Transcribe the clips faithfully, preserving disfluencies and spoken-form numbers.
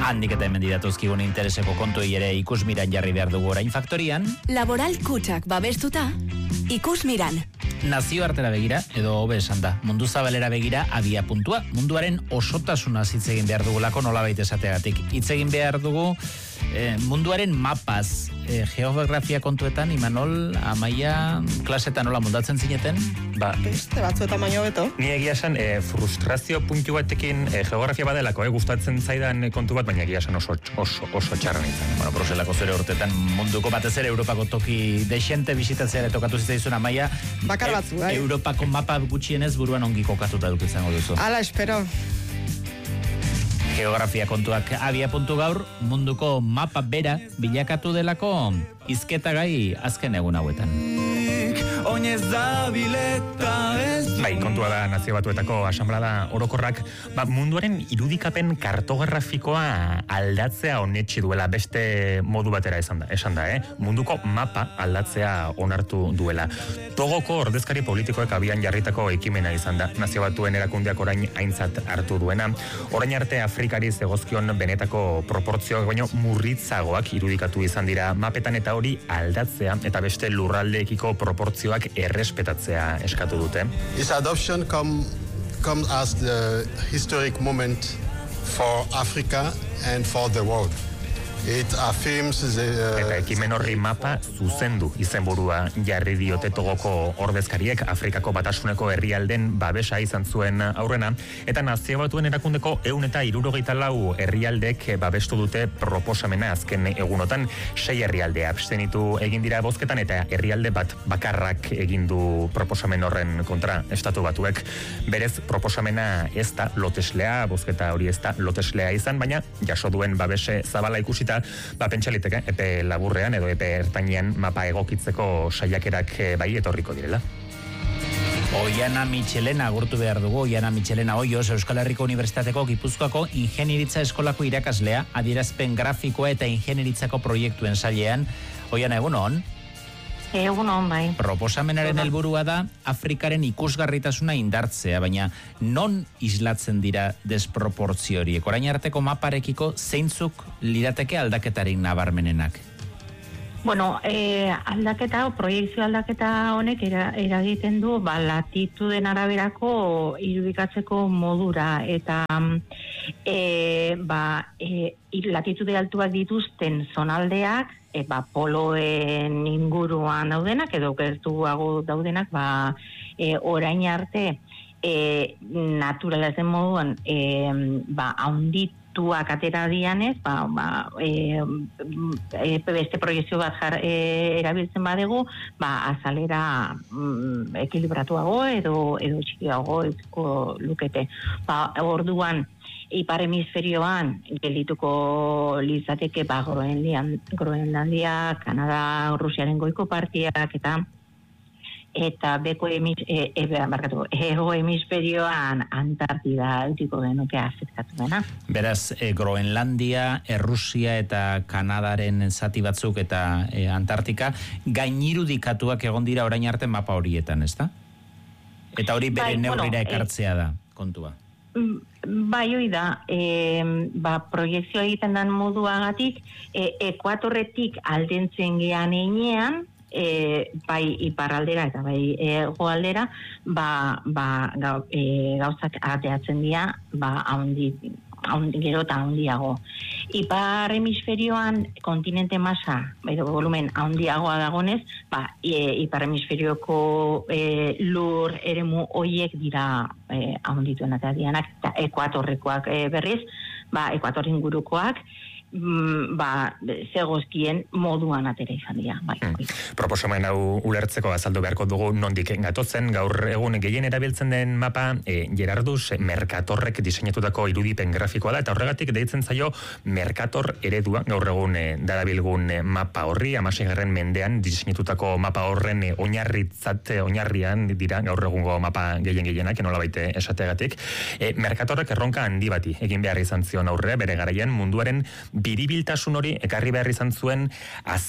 Handik eta hemen didatuzkigun intereseko kontuei ere ikusmiran jarri behar dugu orain faktorian. Laboral kutxak babestuta, ikusmiran. Nazioartera begira, edo hobe esan da, mundu zabalera begira abia puntua. Munduaren osotasuna hitz egin behar dugulako nolabait esateagatik. Hitz egin behar dugu eh, munduaren mapaz, eh, geografia kontuetan, Imanol, Amaia, klasetan nola moldatzen zineten? Ba, beste batzuetan baino beto. Ni egia esan eh, frustrazio puntu batekin eh, geografia badelako, eh, gustatzen zaidan kontu bat, baina egia esan oso, oso, oso txarra nintzen. Bueno, Bruselako zure urtetan munduko batez ere Europako toki desente bisitatzea tokatu zitzaizun, Amaia. Bakar batzu, bai. Europako mapa gutxienez buruan ongi kokatuta duk izango duzu. Hala, espero. Geografia kontuak abia puntu gaur, munduko mapa bera bilakatu delako hizketagai azken egun hauetan. Bai, kontua da Nazio Batuetako asanblada orokorrak, ba, munduaren irudikapen kartografikoa aldatzea onetsi duela, beste modu batera esan da, esan da, eh? Munduko mapa aldatzea onartu duela. Togoko ordezkari politikoek abian jarritako ekimena izan da, Nazio Batuen erakundeak orain aintzat hartu duena. Orain arte Afrikari zegozkion benetako proportzioak baino murritzagoak irudikatu izan dira mapetan, eta hori aldatzea eta beste lurraldeekiko proportzioak errespetatzea eskatu dute. This adoption come, comes as the historic moment for Africa and for the world. It affirms the, uh, eta ekimen horri mapa zuzendu izenburua jarri diote Togoko ordezkariek, Afrikako Batasuneko herrialden babesa izan zuen aurrena, eta Nazio Batuen erakundeko ehun eta hirurogeita lau herrialdek babestu dute proposamena. Azken egunotan sei herrialde abstenitu egin dira bozketan, eta herrialde bat bakarrak egin du proposamen horren kontra. Estatu Batuek berez proposamena ez da loteslea, bozketa hori ez da loteslea izan, baina jaso duen babese zabala ikusita, ba, pentsaliteke, epe laburrean edo epe ertainean mapa egokitzeko saiakerak bai etorriko direla. Oiana Michelena agurtu behar dugu. Oiana Michelena Oioz, Euskal Herriko Unibertsitateko Gipuzkoako Ingenieritza Eskolako irakaslea, adierazpen grafikoa eta ingenieritzako proiektuen sailean. Oiana, egun on? Egun on, bai. Proposamenaren helburua da Afrikaren ikusgarritasuna indartzea, baina non islatzen dira desproportzio horiek? Orain arteko maparekiko zeintzuk lirateke aldaketarik nabarmenenak? Bueno, eh, aldaketa, proiektzio aldaketa honek era, eragiten du ba, latituden araberako irudikatzeko modura, eta eh, ba, eh, latitude altuak dituzten zonaldeak, e, ba, poloen inguruan daudenak, edo gertuago daudenak, ba, e, orain arte e, naturalezen moduan e, ba, haundituak atera dianez, ba, ba, e, e, beste proiektzio bat jar, e, erabiltzen badegu, ba, azalera mm, ekilibratuago edo, edo txikiago ezko lukete. Ba, orduan, Ipar hemisferioan gelituko litzateke ba, Groenlandia, Kanada, Rusiaren goiko partiak, eta eta beko hemis, e, e, barkatu, ego hemisferioan Antartida eutiko genuke afektatu dena. Beraz, e, Groenlandia, Errusia eta Kanadaren zati batzuk eta e, Antartika gainirudikatuak egon dira orain arte mapa horietan, ezta? Eta hori bere bai, neurrira bueno, ekartzea da, kontua. Bai, hoi da, e, ba, proiektzioa egiten den moduagatik, e, ekuatorretik aldentzen gean einean, e, bai iparraldera eta bai hegoaldera, ba, ba, gau, e, gauzak ateatzen dira, ba, haundi, haundi, gero eta handiago. Ipar hemisferioan kontinente masa, edo volumen handiagoa dagonez, ba, e, ipar hemisferioko e, lur eremu hoiek dira e, handituen eta dianak, eta ekuatorrekoak e, berriz, ba, ekuator ingurukoak, mm, ba, zegozkien moduan atera izan dira. Bai. Hmm. Proposamen hau ulertzeko azaldu beharko dugu nondik gatotzen. Gaur egun gehien erabiltzen den mapa e, Gerardus Mercatorrek diseinatutako irudipen grafikoa da, eta horregatik deitzen zaio Mercator eredua. Gaur egun e, darabilgun e, mapa horri, hamaseigarren mendean diseinatutako mapa horren e, oinarritzat e, oinarrian dira gaur egungo mapa gehien gehienak, nolabait esateagatik. E, Mercatorrek erronka handi bati egin behar izan zion aurre, bere garaian munduaren biribiltasun hori ekarri behar izan zuen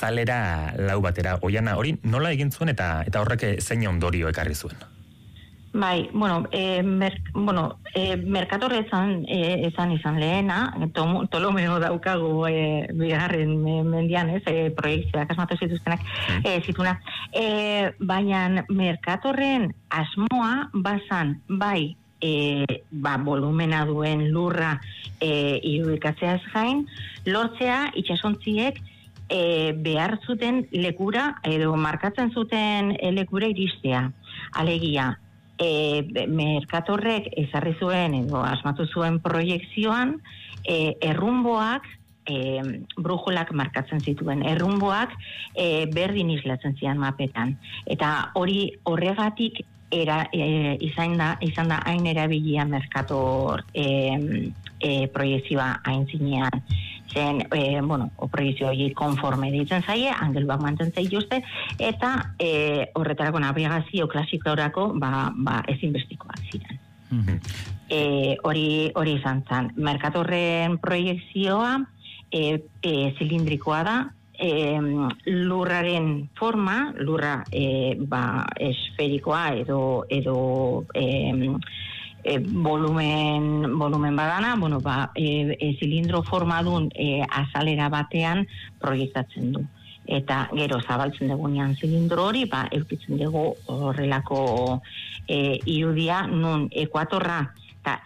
azalera lau batera. Oiana, hori nola egin zuen eta eta horrek zein ondorio ekarri zuen? Bai, bueno, e, mer, bueno e, Mercator ezan, e, ezan izan lehena, to, Tolomeo daukagu e, bigarren mendian, ez, e, proiektzioak asmatu zituztenak, mm. e, zituna. E, baina Mercatorren asmoa bazan, bai, e, ba, volumena duen lurra e, irudikatzeaz gain, lortzea itxasontziek e, behar zuten lekura, edo markatzen zuten lekura iristea. Alegia, E, Mercatorrek ezarri zuen edo asmatu zuen proiekzioan e, errumboak e, brujolak markatzen zituen errumboak e, berdin islatzen zian mapetan eta hori horregatik era, e, izan da izan da hain erabilia Mercator e, e, proiekzioa hain zinean zen, e, bueno, o proiektzio hori konforme ditzen zaie, angeluak mantentzei juste, eta e, horretarako navegazio klasikorako ba, ba ezinbestikoak ziren. Mm-hmm. E, hori, hori izan zen. Mercatorren proiektzioa e, e, zilindrikoa da, e, lurraren forma, lurra e, ba, esferikoa edo, edo e, E, volumen, volumen badana, bueno, ba, e, e, zilindro formadun e, azalera batean proiektatzen du. Eta gero zabaltzen dugunean zilindro hori, ba, eukitzen dugu horrelako e, irudia, nun ekuatorra eta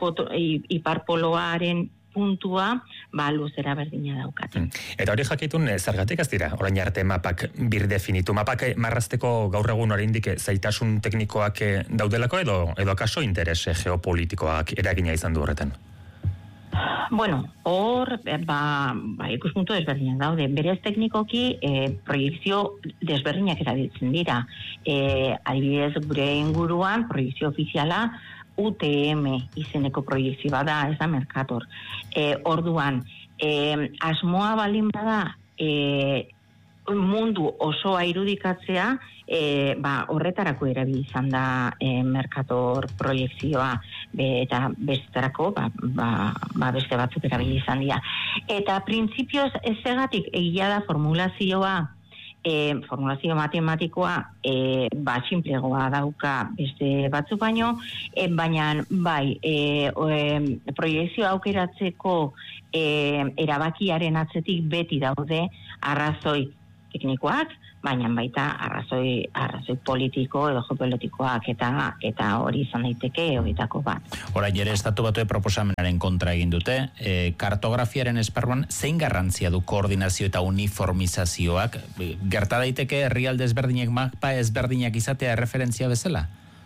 iparpoloaren puntua, ba, luzera berdina daukate. Eta hori jakitun, zergatik ez dira, orain arte mapak bir definitu. Mapak marrazteko gaur egun oraindik zailtasun teknikoak daudelako edo edo akaso interes geopolitikoak eragina izan du horretan? Bueno, hor, ba, ba ikuspuntu desberdinak daude. Berez teknikoki, e, proiektzio desberdinak erabiltzen dira. E, adibidez, gure inguruan, proiektzio ofiziala, U T M izeneko proiektzioa da, ez da Mercator. E, orduan, e, asmoa balin bada e, mundu osoa irudikatzea, e, ba, horretarako erabili izan da e, Mercator proiektzioa, be, eta bestetarako ba, ba, ba beste batzuk erabili izan dira. Eta printzipioz ezegatik egia da formulazioa, E, formulazio matematikoa e, ba, simplegoa dauka beste batzuk baino, e, baina bai, e, e, proiektzio aukeratzeko e, erabakiaren atzetik beti daude arrazoi teknikoak, baina baita arrazoi, arrazoi politiko edo geopolitikoak eta eta hori izan daiteke horietako bat. Orain ere estatu batuen proposamenaren kontra egin dute, e, kartografiaren esparruan zein garrantzia du koordinazio eta uniformizazioak? Gerta daiteke herrialde ezberdinek mapa ezberdinak izatea erreferentzia bezala?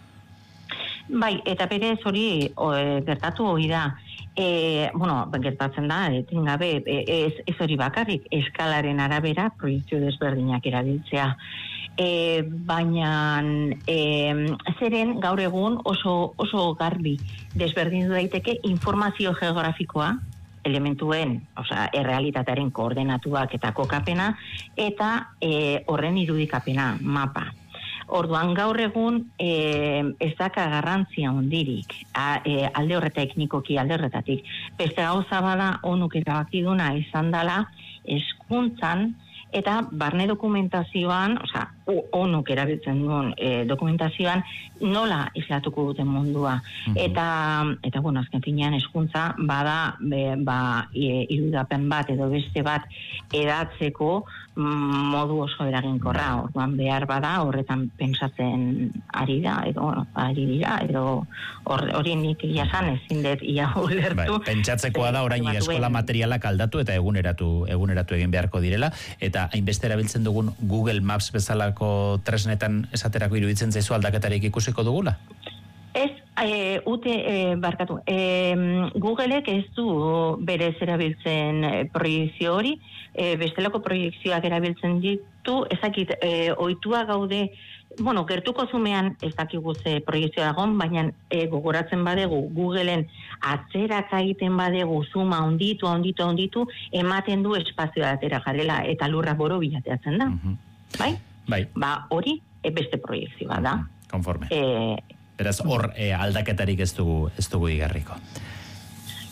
Bai, eta berez hori o, e, gertatu hori da. E, bueno, gertatzen da, etengabe, ez, ez hori bakarrik, eskalaren arabera proiektzio desberdinak erabiltzea. E, baina e, zeren gaur egun oso, oso garbi desberdindu daiteke informazio geografikoa, elementuen, osea, errealitatearen koordenatuak eta kokapena, eta e, horren irudikapena, mapa. Orduan gaur egun e, ez daka garrantzia hondirik, a, e, alde horreta teknikoki alde horretatik. Beste gauza bada onuk erabakiduna izan dela hezkuntzan eta barne dokumentazioan, osea, onuk erabiltzen duen e, dokumentazioan nola islatuko duten mundua. Mm-hmm. Eta, eta bueno, azken finean hezkuntza bada be, ba, e, irudapen bat edo beste bat edatzeko modu oso eraginkorra, orduan behar bada horretan pentsatzen ari da edo ari dira edo hori nik ia san ezin dut ia ulertu. Bai, pentsatzekoa da orain eskola materialak aldatu eta eguneratu eguneratu egin beharko direla eta hainbeste erabiltzen dugun Google Maps bezalako tresnetan esaterako iruditzen zaizu aldaketarik ikusiko dugula? Ez, e, ute, e, barkatu, e, Googleek ez du berez erabiltzen e, proiektzio hori, e, bestelako proiektzioak erabiltzen ditu, ezakit, e, ohitua gaude, bueno, gertuko zumean ez dakigu ze proiektzio dagoen, baina e, gogoratzen badegu Googleen atzeraka egiten badegu zuma onditu, onditu, onditu, ematen du espazioa atera jarrela eta lurra boro bilateatzen da. Mm-hmm. Bai? Bai. Ba, hori e, beste proiektzioa da. Konforme. E, Beraz, hor e, aldaketarik ez dugu, ez dugu igarriko.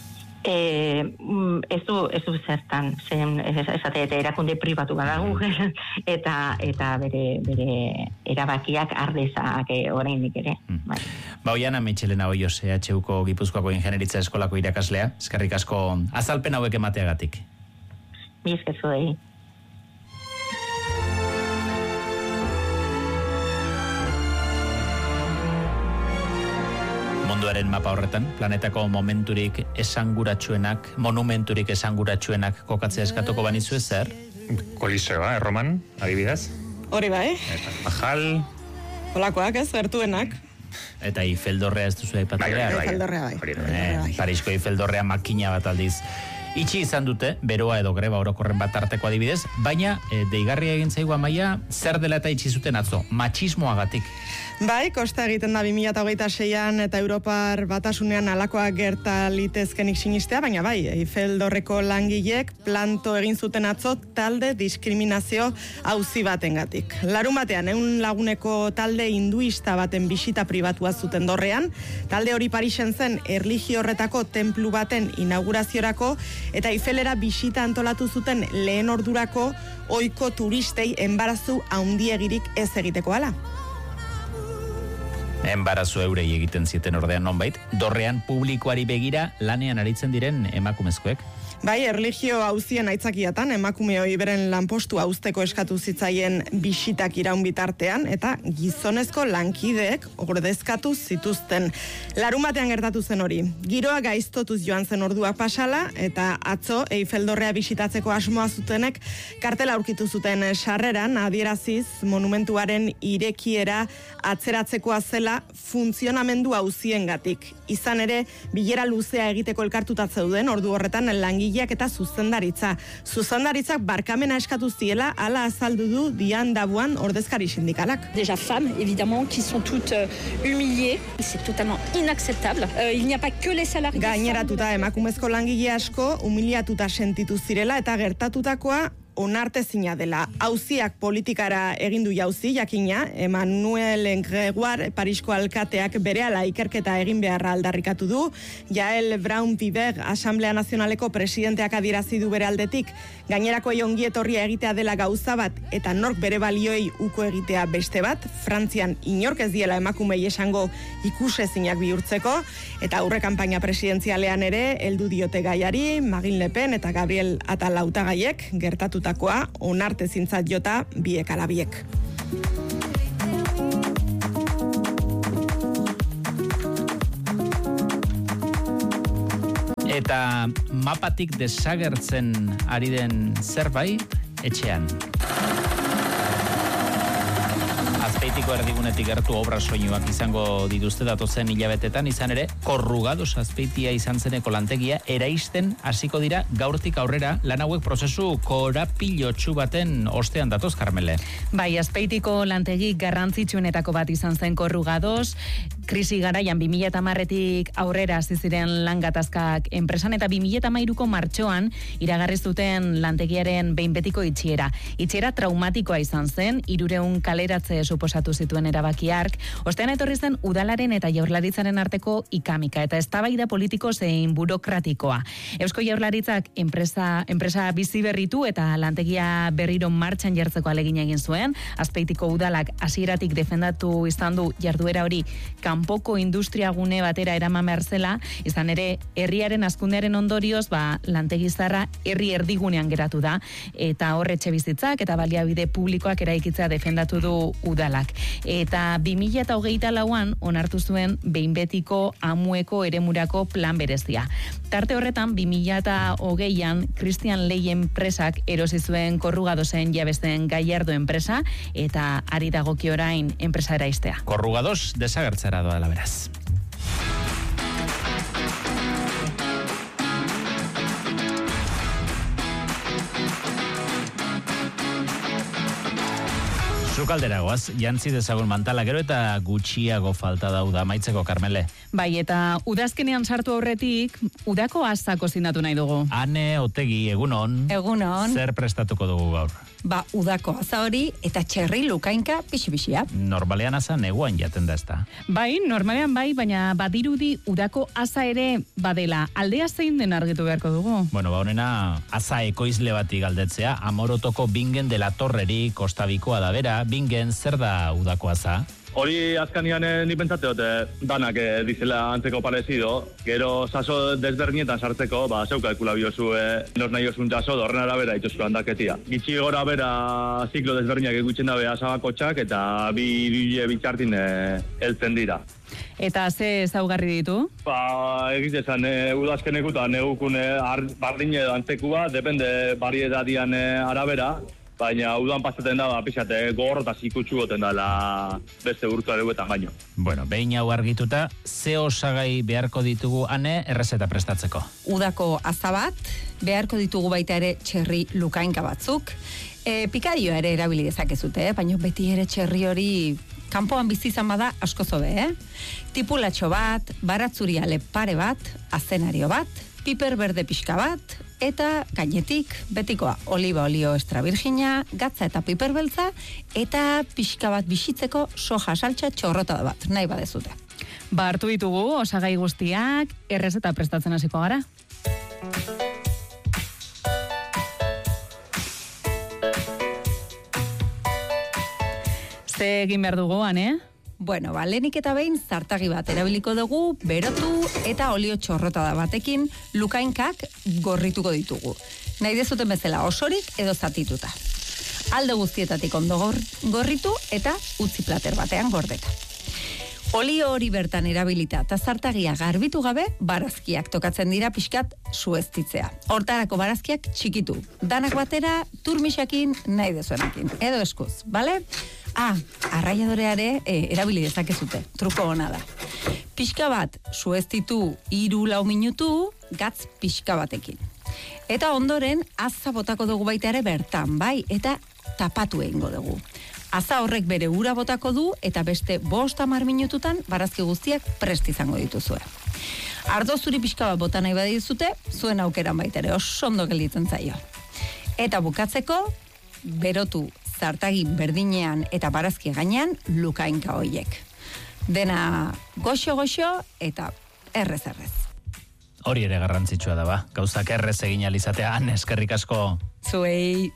E, ez du, ez du zertan, zen, esate, eta erakunde pribatu bada Google, eta, eta bere, bere erabakiak ardezak oraindik ere. Mm. Bai. Ba, Oiana Mitxelena Oioz, E H Uko Gipuzkoako Ingenieritza Eskolako irakaslea, eskerrik asko azalpen hauek emateagatik. Mi esker zuei. Munduaren mapa horretan, planetako momenturik esanguratsuenak, monumenturik esanguratsuenak kokatzea eskatuko banizu zer? Koliseoa, erroman, adibidez? Hori bai. Eta Bajal. Olakoak ez, gertuenak. Eta Eifeldorrea ez duzu aipatzea? Bai, Eifeldorrea bai. Eh, Parisko Eifeldorrea makina bat aldiz. Itxi izan dute, beroa edo greba orokorren bat arteko adibidez, baina e, deigarria egin zaigu Amaia, zer dela eta itxi zuten atzo, matxismoagatik. Bai, kosta egiten da bi mila hogeita seian eta Europar batasunean alakoak gerta litezkenik sinistea, baina bai, Eifeldorreko langilek planto egin zuten atzo talde diskriminazio auzi batengatik. Larun batean, eun laguneko talde hinduista baten bisita pribatua zuten dorrean, talde hori Parisen zen erlijio horretako tenplu baten inaugurazioarako, eta Eifelera bisita antolatu zuten lehen ordurako ohiko turistei enbarazu handiegirik ez egiteko ala. Enbarazu eurei egiten zieten ordean nonbait, dorrean publikoari begira lanean aritzen diren emakumezkoek. Bai, erlijio auzien aitzakiatan emakume hori beren lanpostu auzteko eskatu zitzaien bisitak iraun bitartean eta gizonezko lankideek ordezkatu zituzten. Larun batean gertatu zen hori. Giroa gaiztotuz joan zen orduak pasala eta atzo Eifeldorrea bisitatzeko asmoa zutenek kartela aurkitu zuten sarreran adieraziz monumentuaren irekiera atzeratzekoa zela funtzionamendu auziengatik. Izan ere, bilera luzea egiteko elkartuta zeuden ordu horretan langileak eta zuzendaritza. Zuzendaritzak barkamena eskatu ziela hala azaldu du Dian Dabuan ordezkari sindikalak. Déjà femmes, évidemment, qui sont toutes euh, humiliées. C'est totalement inacceptable. Euh, il n'y a pas que les salariés. Gaineratuta emakumezko langile asko humiliatuta sentitu zirela eta gertatutakoa onartezina dela. Auziak politikara egin du jauzi, jakina, Emmanuel Gregoire, Parisko alkateak berehala ikerketa egin beharra aldarrikatu du, Jael Braun-Pivet, Asamblea Nazionaleko presidenteak adierazi du bere aldetik, gainerako ongi etorria egitea dela gauza bat, eta nork bere balioei uko egitea beste bat, Frantzian inork ez diela emakumei esango ikusezinak bihurtzeko, eta aurre kanpaina presidenzialean ere, heldu diote gaiari, Marine Le Pen eta Gabriel Attal hautagaiek gertatu takoa onartezintzat jota biek alabiek. Eta mapatik desagertzen ari den zerbait etxean. Azpeitiko erdigunetik gertu obra soinuak izango dituzte datozen hilabetetan, izan ere, Korrugados Azpeitia izan zeneko lantegia eraisten hasiko dira gaurtik aurrera lan hauek prozesu korapilotsu baten ostean datoz, Karmele. Bai, Azpeitiko lantegi garrantzitsuenetako bat izan zen Korrugados, krisi garaian bi mila hamarretik aurrera hasi ziren lan gatazkak enpresan eta bi mila hamairuko martxoan iragarri zuten lantegiaren behin betiko itxiera. Itxiera traumatikoa izan zen, hirurehun kaleratze suposatu zituen erabakiark, ostean etorri zen udalaren eta jaurlaritzaren arteko ikamika eta eztabaida politiko zein burokratikoa. Eusko Jaurlaritzak enpresa enpresa bizi berritu eta lantegia berriro martxan jartzeko alegina egin zuen. Azpeitiko udalak hasieratik defendatu izan du jarduera hori kanpoko industriagune batera eraman behar zela, izan ere herriaren hazkundearen ondorioz, ba lantegi zarra herri erdigunean geratu da eta hor etxebizitzak eta baliabide publikoak eraikitzea defendatu du udalak. Eta bi mila hogeita lauan onartu zuen behin betiko amueko eremurako plan berezia. Tarte horretan bi mila hogeian Christian Ley enpresak erosi zuen Korrugadosen jabesten Gallardo enpresa eta ari dagoki orain enpresa eraistea. Korrugados desagertzera doa dela beraz. Sukaldera goaz, jantzi dezagun mantala gero eta gutxiago falta dauda maitzeko, Karmele. Bai, eta udazkenean sartu aurretik, udako asa kozinatu nahi dugu. Ane, Otegi, egunon. Egunon. Zer prestatuko dugu gaur? Ba, udako asa hori eta txerri lukainka pixi-pixia. Normalean asa neguan jaten da ezta. Bai, normalean bai, baina badirudi udako asa ere badela. Aldea zein den argitu beharko dugu. Bueno, ba honena asa ekoizle bati galdetzea, Amorotoko Bingen de la Torreri kostabikoa da bera. Bingen, zer da udako asa? Hori azkanian eh, ni pentsate dute danak eh, dizela antzeko parezido, gero saso desberdinetan sartzeko, ba, zeu kalkula biozu eh, nos nahi osun jaso, horren arabera ituzko handaketia. Gitxi gora bera ziklo desberdinak ikutzen dabe asabakotxak eta bi irile bitxartin eh, heltzen dira. Eta ze ezaugarri ditu? Ba, egitezan, e, udazkenekuta negukune bardine edo antzekua, depende bariedadian e, arabera, baina udan pasaten da, ba, pixate, gogor eta zikutsu goten dala beste urtua duetan baino. Bueno, behin hau argituta, ze osagai beharko ditugu ane errezeta prestatzeko? Udako asa bat, beharko ditugu baita ere txerri lukainka batzuk. E, pikadio ere erabili dezakezute, eh? Baina beti ere txerri hori kanpoan bizi izan bada asko zobe, eh? Tipulatxo bat, baratzuriale pare bat, azenario bat, piper berde pixka bat, eta gainetik betikoa oliba olio extra virgina, gatza eta piper beltza, eta pixka bat bisitzeko soja saltxa txorrota bat, nahi badezute. Ba, hartu ditugu osagai guztiak, errezeta prestatzen hasiko gara. Ze egin behar dugu, ane? Bueno, ba, lehenik eta behin zartagi bat erabiliko dugu, berotu eta olio txorrota da batekin lukainkak gorrituko ditugu. Nahi dezuten bezala osorik edo zatituta. Alde guztietatik ondo gor, gorritu eta utzi plater batean gordeta. Olio hori bertan erabilita eta zartagia garbitu gabe, barazkiak tokatzen dira pixkat sueztitzea. Hortarako barazkiak txikitu. Danak batera, turmisakin nahi dezuenakin. Edo eskuz, bale? Ah, arraiadoreare e, erabili dezakezute. Truko hona da. Pixka bat sueztitu hiru lau minutu, gatz pixka batekin. Eta ondoren, aza botako dugu baita ere bertan, bai? Eta tapatu egingo dugu. Aza horrek bere ura botako du eta beste bost hamar minututan barazki guztiak prest izango dituzue. Ardo zuri pixka bat bota nahi badizute, zuen aukeran baita ere oso ondo gelditzen zaio. Eta bukatzeko, berotu zartagi berdinean eta barazki gainean lukainka hoiek. Dena goxo-goxo eta errez-errez. Hori ere garrantzitsua da ba, gauzak errez egin alizatea, han eskerrik asko. Zuei.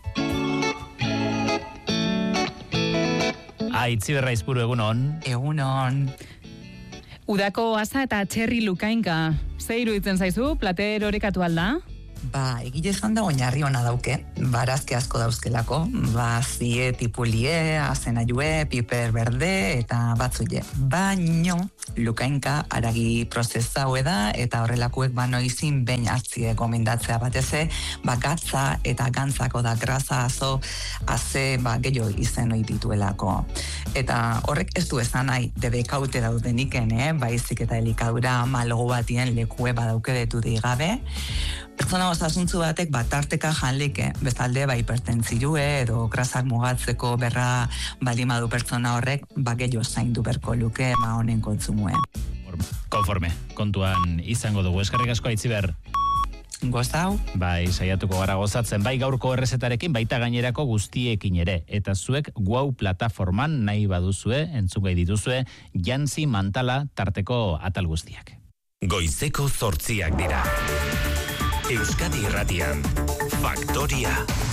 Aitziberra izpuru egunon. Egunon. Udako asa eta txerri lukainka. Ze iruditzen zaizu, plater orekatu alda? Ba, egile esan da oinarri ona dauke, barazki asko dauzkelako, ba, zie, tipulie, azenaiue, piper berde eta batzuie. Baino, lukainka aragi prozesaue da eta horrelakuek bano izin behin hartzie gomendatzea bateze, ba, gatza eta gantzako da grasa azo, aze, ba, gehiago izen hori dituelako. Eta horrek ez du esan nahi, debekaute daudeniken, eh? Baizik eta elikadura malogo batien lekue badauke detu digabe. Pertsona osasuntzu batek batarteka janlike, bezalde ba hipertentzirue edo grasak mugatzeko berra balimadu pertsona horrek, ba gehiago zaindu berko luke ma honen kontsumue. Konforme, kontuan izango dugu, eskerrik asko Aitziber. Gozau? Bai, saiatuko gara gozatzen, bai gaurko errezetarekin, baita gainerako guztiekin ere. Eta zuek Guau plataforman nahi baduzue, entzungai dituzue, jantzi mantala tarteko atal guztiak. Goizeko zortziak dira. Euskadi Irratian, Faktoria.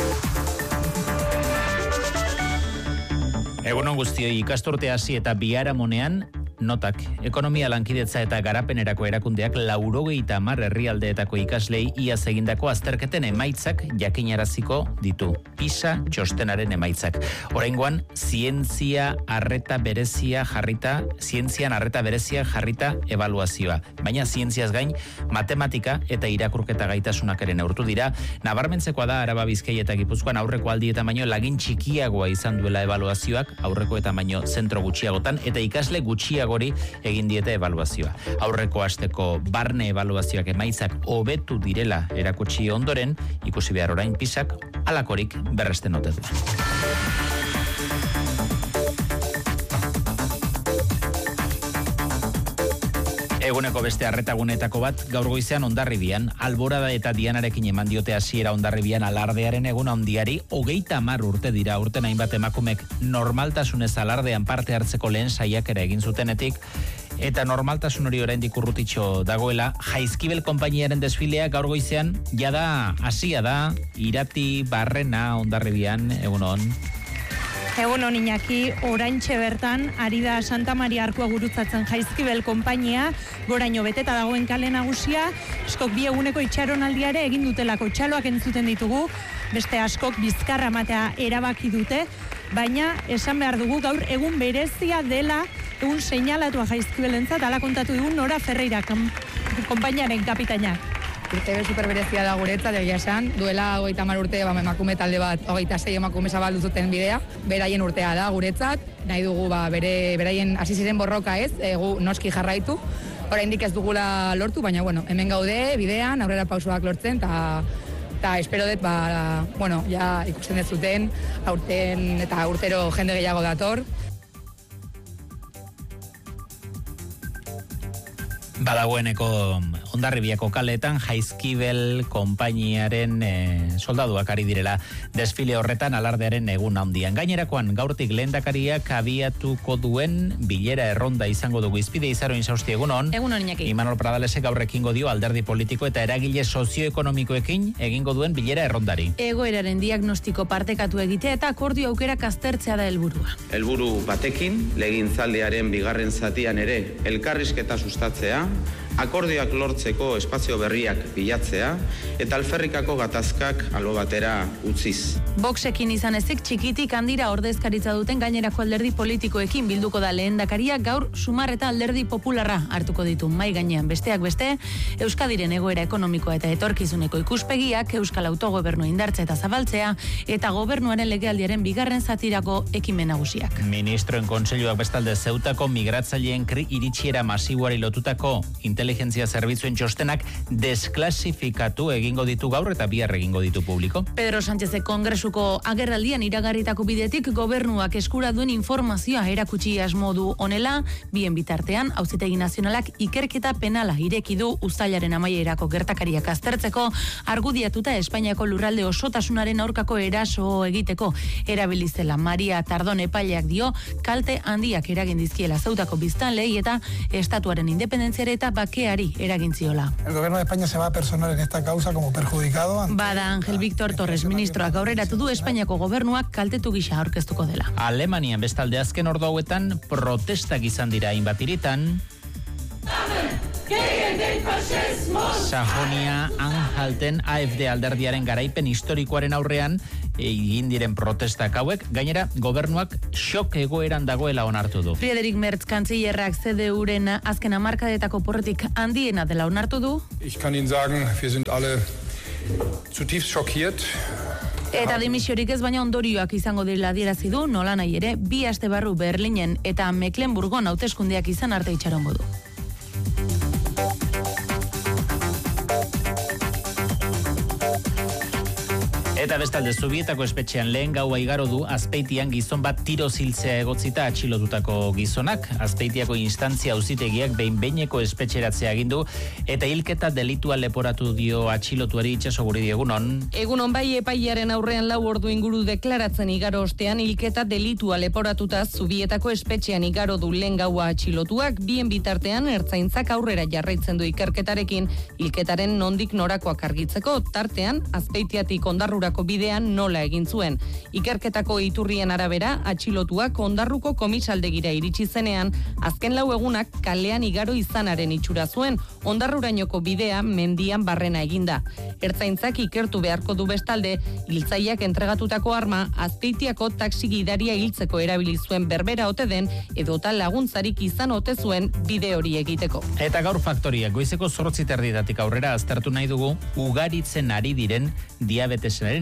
Egunon guztioi, ikasturte hasi eta biharamonean notak, ekonomia lankidetza eta garapenerako erakundeak laurogeita hamar herrialdeetako ikaslei iaz egindako azterketen emaitzak jakinaraziko ditu. PISA txostenaren emaitzak. Oraingoan, zientzia arreta berezia jarrita, zientzian arreta berezia jarrita ebaluazioa. Baina zientziaz gain, matematika eta irakurketa gaitasunak ere neurtu dira. Nabarmentzekoa da Araba, Bizkaia eta Gipuzkoan aurreko aldietan baino lagin txikiagoa izan duela ebaluazioak, aurreko eta baino zentro gutxiagotan, eta ikasle gutxiago gori egin diete ebaluazioa. Aurreko asteko barne ebaluazioak emaitzak hobetu direla erakutsi ondoren, ikusi behar orain PISAk halakorik berresten ote du. Eguneko beste arretagunetako bat gaur goizean Hondarribian, Alborada eta Dianarekin eman diote hasiera Hondarribian alardearen egun handiari, hogeita hamar urte dira urten hainbat emakumek normaltasunez alardean parte hartzeko lehen saiakera egin zutenetik, eta normaltasun hori oraindik urrutitxo dagoela, Jaizkibel konpainiaren desfilea gaur goizean jada hasia da, Irati Barrena Hondarribian, egunon. Egun hon Iñaki, oraintxe bertan, ari da Santa Maria Arkua gurutzatzen Jaizkibel konpainia, goraino beteta dagoen kale nagusia, askok bi eguneko itxaronaldiare egin dutelako txaloak entzuten ditugu, beste askok bizkarra matea erabaki dute, baina esan behar dugu gaur egun berezia dela, egun seinalatua Jaizkibelentzat, ala kontatu dugu Nora Ferreira, konpainiaren kapitainak. Urte superberezia da guretzat, egia esan, duela hogeita hamar urte ba, emakume talde bat, hogeita sei emakume zabaldu zuten bidea, beraien urtea da guretzat, nahi dugu ba, bere, beraien hasi ziren borroka ez, egu noski jarraitu, oraindik ez dugula lortu, baina bueno, hemen gaude, bidean, aurrera pausoak lortzen, eta espero dut, ba, bueno, ja ikusten ez zuten, aurten eta urtero jende gehiago dator. Badagoeneko Hondarribiako kaletan Jaizkibel konpainiaren e, soldaduak ari direla desfile horretan alardearen egun handian. Gainerakoan gaurtik lehendakariak abiatuko duen bilera erronda izango dugu izpide izaro insausti egunon. Egunon Iñaki. Imanol Pradalesek gaur ekingo dio alderdi politiko eta eragile sozioekonomikoekin egingo duen bilera errondari. Egoeraren diagnostiko partekatu egitea eta akordio aukerak aztertzea da helburua. Helburu batekin, legintzaldiaren bigarren zatian ere elkarrizketa sustatzea, akordioak lortzeko espazio berriak bilatzea eta alferrikako gatazkak albo batera utziz. Voxekin izan ezik txikitik handira ordezkaritza duten gainerako alderdi politikoekin bilduko da lehendakaria gaur Sumar eta Alderdi Popularra hartuko ditu mai gainean besteak beste Euskadiren egoera ekonomikoa eta etorkizuneko ikuspegiak, Euskal Autogobernu indartzea eta zabaltzea eta gobernuaren legealdiaren bigarren zatirako ekimen nagusiak. Ministroen kontseiluak bestalde Zeutako migratzaileen kri iritsiera masiboari lotutako inteligentzia zerbitzuen txostenak desklasifikatu egingo ditu gaur eta bihar egingo ditu publiko. Pedro Sánchezek kongresuko agerraldian iragarritako bidetik gobernuak eskura duen informazioa erakutsi asmo du honela, bien bitartean Auzitegi Nazionalak ikerketa penala ireki du uztailaren amaierako gertakariak aztertzeko, argudiatuta Espainiako lurralde osotasunaren aurkako eraso egiteko erabilizela. Maria Tardon epaileak dio kalte handiak eragin dizkiela Zeutako biztanleei eta estatuaren independentziare eta bakeari eragintziola. El gobierno de España se va a personar en esta causa como perjudicado. Ante... Bada Ángel Víctor Torres ministroak aurreratu du Espainiako gobernuak kaltetu gisa aurkeztuko dela. Alemanian bestalde azken ordu hauetan protestak izan dira hainbat hiritan. Sajonia Anhalten A F D alderdiaren garaipen historikoaren aurrean egin diren protestak hauek, gainera gobernuak xok egoeran dagoela onartu du. Friedrich Merz kantzillerrak C D Uren azken hamarkadetako porretik handiena dela onartu du. Ich kann Ihnen sagen, wir sind alle zutiefst schockiert. Eta dimisiorik ez baina ondorioak izango dela adierazi du, nola nahi ere, bi aste barru Berlinen eta Mecklenburgon hauteskundeak izan arte itxarongo du. Eta bestalde Zubietako espetxean lehen gaua igaro du Azpeitian gizon bat tiro ziltzea egotzita atxilotutako gizonak. Azpeitiako instantzia auzitegiak behin-behineko espetxeratzea agindu eta hilketa delitua leporatu dio atxilotuari Itsasoguridi egunon. Egunon bai epailearen aurrean lau ordu inguru deklaratzen igaro ostean hilketa delitua leporatuta Zubietako espetxean igaro du lehen gaua atxilotuak, bien bitartean ertzaintzak aurrera jarraitzen du ikerketarekin hilketaren nondik norakoak argitzeko, tartean Azpeitiatik Ondarrurako bidean nola egin zuen. Ikerketako iturrien arabera, atxilotuak Ondarruko komisaldegira iritsi zenean, azken lau egunak kalean igaro izanaren itxura zuen, Ondarrurainoko bidea mendian barrena eginda. Ertzaintzak ikertu beharko du bestalde, hiltzaileak entregatutako arma Azpeitiako taxi gidaria hiltzeko erabili zuen berbera ote den, edota laguntzarik izan ote zuen bide hori egiteko. Eta gaur faktoriak goizeko zortzi terdietatik aurrera aztertu nahi dugu ugaritzen ari diren diabetesaren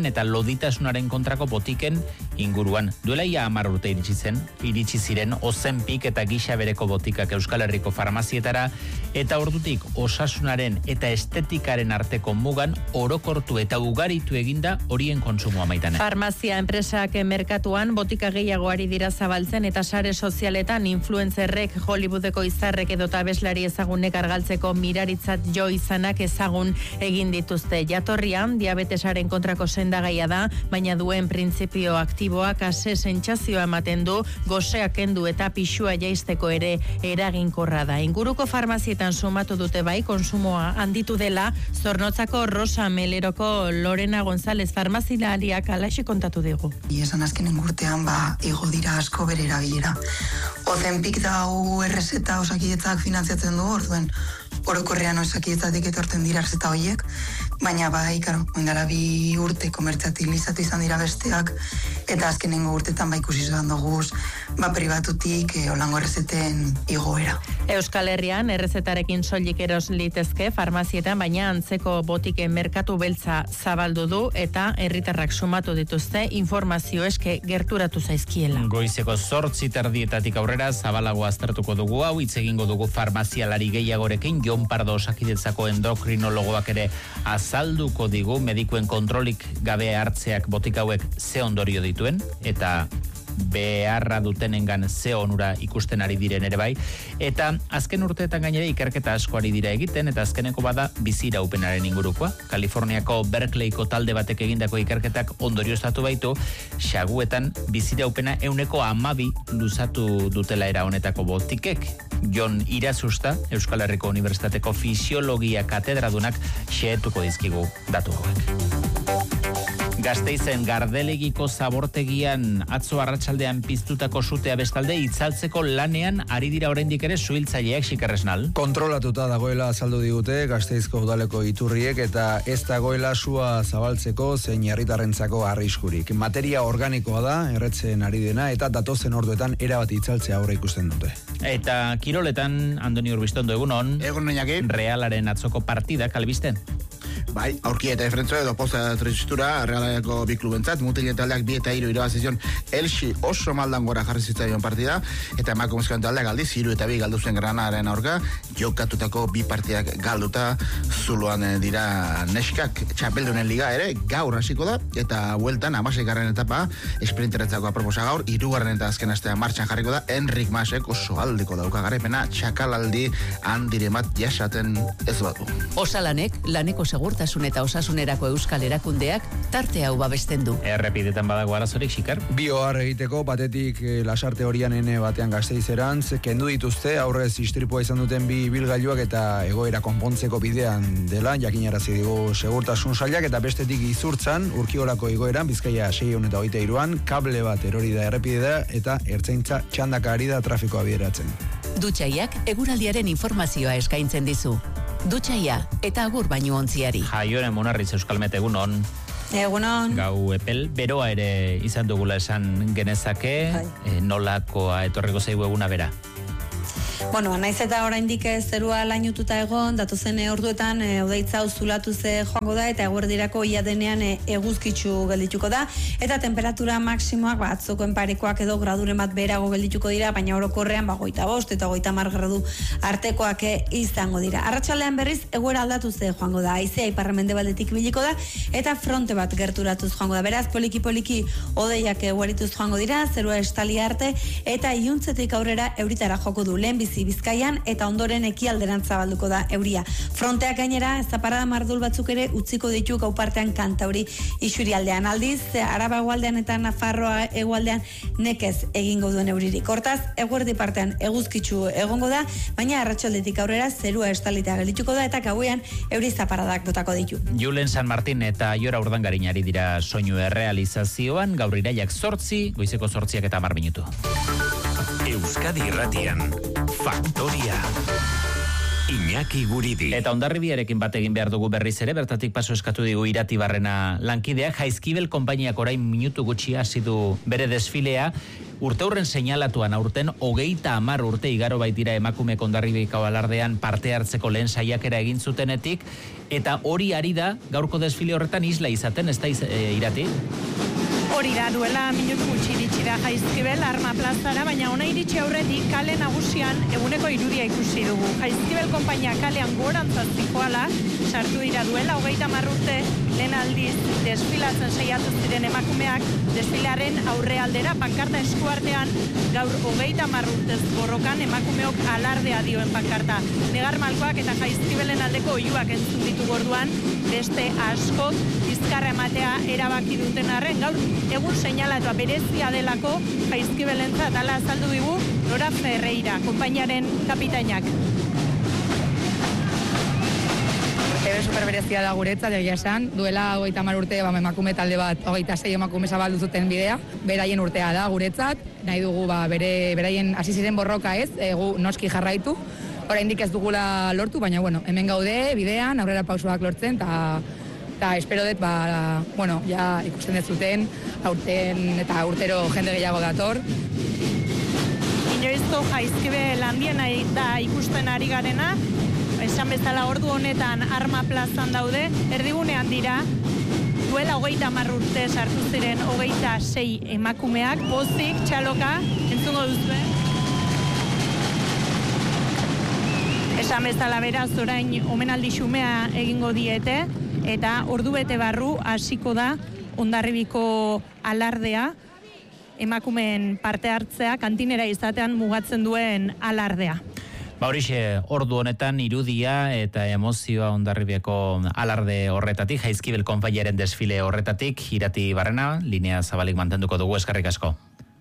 minbiziaren eta loditasunaren kontrako botiken inguruan. Duela ia hamar urte iritsi zen, iritsi ziren Ozenpik eta gisa bereko botikak Euskal Herriko farmazietara, eta ordutik osasunaren eta estetikaren arteko mugan orokortu eta ugaritu eginda horien kontsumoa maitane. Farmazia enpresak merkatuan botika gehiago ari dira zabaltzen eta sare sozialetan influencerrek, Hollywoodeko izarrek edota abeslari ezagunek argaltzeko miraritzat jo izanak ezagun egin dituzte. Jatorrian diabetesaren kontrako sendagaia da, baina duen printzipio aktiboak ase sentsazioa ematen du, goseak kendu eta pixua jaisteko ere eraginkorra da. Inguruko farmazietan sumatu dute bai konsumoa handitu dela, Zornotzako Rosa Meleroko Lorena González farmazilariak alaxe kontatu digu. Esan azkenen urtean ba igo dira asko bere erabilera. Ozenpik da U R Z osakidetzak finantziatzen du, orduen orokorrean osakidetzatik etortzen dira zeta horiek, baina bai, karo, oindala bi urte komertzializatu izan dira besteak, eta azkenengo urtetan ba ikusi izan duguz, ba pribatutik e, olango errezeten igoera. Euskal Herrian errezetarekin soilik eros litezke farmazietan, baina antzeko botiken merkatu beltza zabaldu du eta herritarrak sumatu dituzte informazio eske gerturatu zaizkiela. Goizeko zortzi terdietatik aurrera zabalago aztertuko dugu hau, hitz egingo dugu farmazialari gehiagorekin, Jon Pardo osakidetzako endokrinologoak ere azalduko digu medikuen kontrolik gabe hartzeak botika hauek ze ondorio dituen, eta beharra dutenengan ze onura ikusten ari diren ere bai, eta azken urteetan gainera ikerketa asko ari dira egiten, eta azkeneko bada biziraupenaren ingurukoa. Kaliforniako Berkeleyko talde batek egindako ikerketak ondorioztatu baitu, xaguetan biziraupena euneko hamabi luzatu dutela era honetako botikek. Jon Irazusta, Euskal Herriko Unibertsitateko Fisiologia katedradunak xehetuko dizkigu datu hauek. Gasteizen Gardelegiko zabortegian atzo arratsaldean piztutako sutea bestalde itzaltzeko lanean ari dira oraindik ere suhiltzaileak Xikerresnal. Kontrolatuta dagoela azaldu digute Gasteizko udaleko iturriek eta ez dagoela sua zabaltzeko zein herritarrentzako arriskurik. Materia organikoa da, erretzen ari dena eta datozen orduetan erabat itzaltzea aurre ikusten dute. Eta kiroletan Andoni Urbistondo egunon. Egun noinaki. Realaren atzoko partida kalbisten. Bai, aurki eta efrentzo edo posta tristura Realeko bi klubentzat, mutilen taldeak bi eta hiru irabazizion Elxi oso maldan gora jarri zitzaion partida, eta emakumezkoen taldeak aldiz hiru eta bi galdu zuen Granadaren aurka, jokatutako bi partidak galduta zuloan dira neskak. Txapeldunen liga ere gaur hasiko da, eta bueltan hamaseigarren etapa esprinteretzako aproposa gaur, hirugarren eta azken astean martxan jarriko da, Enrik Masek oso aldeko dauka garaipena, txakalaldi handiremat jasaten ez batu. Osalanek, laneko segurtasun eta osasunerako euskal erakundeak tarte hau babesten du. Errepidetan badago arazorik, Xikar? Bi ohar egiteko batetik eh, lasarte horian ene batean Gasteizerantz, kendu dituzte aurrez istripua izan duten bi ibilgailuak eta egoera konpontzeko bidean dela, jakinarazi digu segurtasun sailak, eta bestetik Izurtzan, Urkiolako igoeran, Bizkaia seiehun eta hogeita hiruan, kable bat erori da errepidea eta ertzaintza txandaka ari da trafikoa bideratzen. Dutxaiak eguraldiaren informazioa eskaintzen dizu. Dutxaia eta agur baino ontziari. Jaioren Monarriz Euskalmet egunon. Egunon. Gau epel, beroa ere izan dugula esan genezake, e, nolakoa etorreko zaigu eguna bera. Bueno, naiz eta oraindik zerua lainututa egon, datozen orduetan e, odeitza uzulatu ze joango da eta eguerdirako ia denean e, eguzkitsu geldituko da eta temperatura maksimoak ba atzokoen parekoak edo graduren bat beherago geldituko dira, baina orokorrean ba hogeita bost eta hogeita hamar gradu artekoak izango dira. Arratsaldean berriz egoera aldatu ze joango da. Haizea iparmendebaldetik biliko da eta fronte bat gerturatuz joango da. Beraz, poliki poliki odeiak eguerituz joango dira, zerua estali arte eta iluntzetik aurrera euritara joko du lehen Bizkaian eta ondoren ekialderantz zabalduko da euria. Fronteak gainera zaparrada mardul batzuk ere utziko ditu gaupartean Kantauri isurialdean. Aldiz, Araba hegoaldean eta Nafarroa hegoaldean nekez egingo duen euririk. Hortaz, eguerdi partean eguzkitsu egongo da, baina arratsaldetik aurrera zerua estalita geldituko da eta gauean euri zaparradak botako ditu. Julen San Martin eta Jora Urdangarin ari dira soinu errealizazioan, gaur iraiak zortzi, goizeko zortziak eta hamar minutu. Euskadi Irratian, Faktoria. Iñaki Guridi. Eta Hondarribiarekin bat egin behar dugu berriz ere, bertatik paso eskatu digu Irati Barrena lankideak, Jaizkibel konpainiak orain minutu gutxi hasi du bere desfilea, urteurren seinalatuan aurten hogeita hamar urte igaro baitira emakume Hondarribiko alardean parte hartzeko lehen saiakera egin zutenetik, eta hori ari da gaurko desfile horretan isla izaten, ez da e, Irati? Hori da, duela minutu gutxi iritsi da Jaizkibel Arma Plazara, baina ona iritsi aurretik kale nagusian eguneko irudia ikusi dugu. Jaizkibel konpainia kalean gorantzat zijoala, sartu dira duela hogeita hamar urte lehen aldiz desfilatzen saiatu ziren emakumeak desfilearen aurrealdera pankarta eskuartean gaur hogeita hamar urtez borrokan emakumeok alardea dioen pankarta. Negar Malkoak eta Jaizkibelen aldeko oihuak entzun ditugu orduan, beste askok bizkarra ematea erabaki duten arren gaur egun seinalatua berezia delako Jaizkibelentzat hala azaldu digu Nora Ferreira, konpainiaren kapitainak. Ebe superberezia da guretzat, egia esan, duela hogeita hamar urte ba, emakume talde bat, hogeita sei emakume zabaldu zuten bidea, beraien urtea da guretzat, nahi dugu ba, bere, beraien hasi ziren borroka ez, egu noski jarraitu, oraindik ez dugula lortu, baina bueno, hemen gaude, bidean, aurrera pausoak lortzen, eta eta espero dut, ba, bueno, ja ikusten dut zuten, aurten eta urtero jende gehiago dator. Inoizko Jaizkibel handiena da ikusten ari garena, esan bezala ordu honetan Arma Plazan daude, erdigunean dira, duela hogeita hamar urte sartu ziren hogeita sei emakumeak, pozik, txaloka, entzungo duzue. Esan bezala beraz orain omenaldi xumea egingo diete, eta ordu bete barru hasiko da Hondarribiko alardea, emakumeen parte hartzea, kantinera izatean mugatzen duen alardea. Ba horixe, ordu honetan irudia eta emozioa Hondarribiako alarde horretatik, Jaizkibel konpainiaren desfile horretatik, Irati Barrena, linea zabalik mantenduko dugu, eskerrik asko.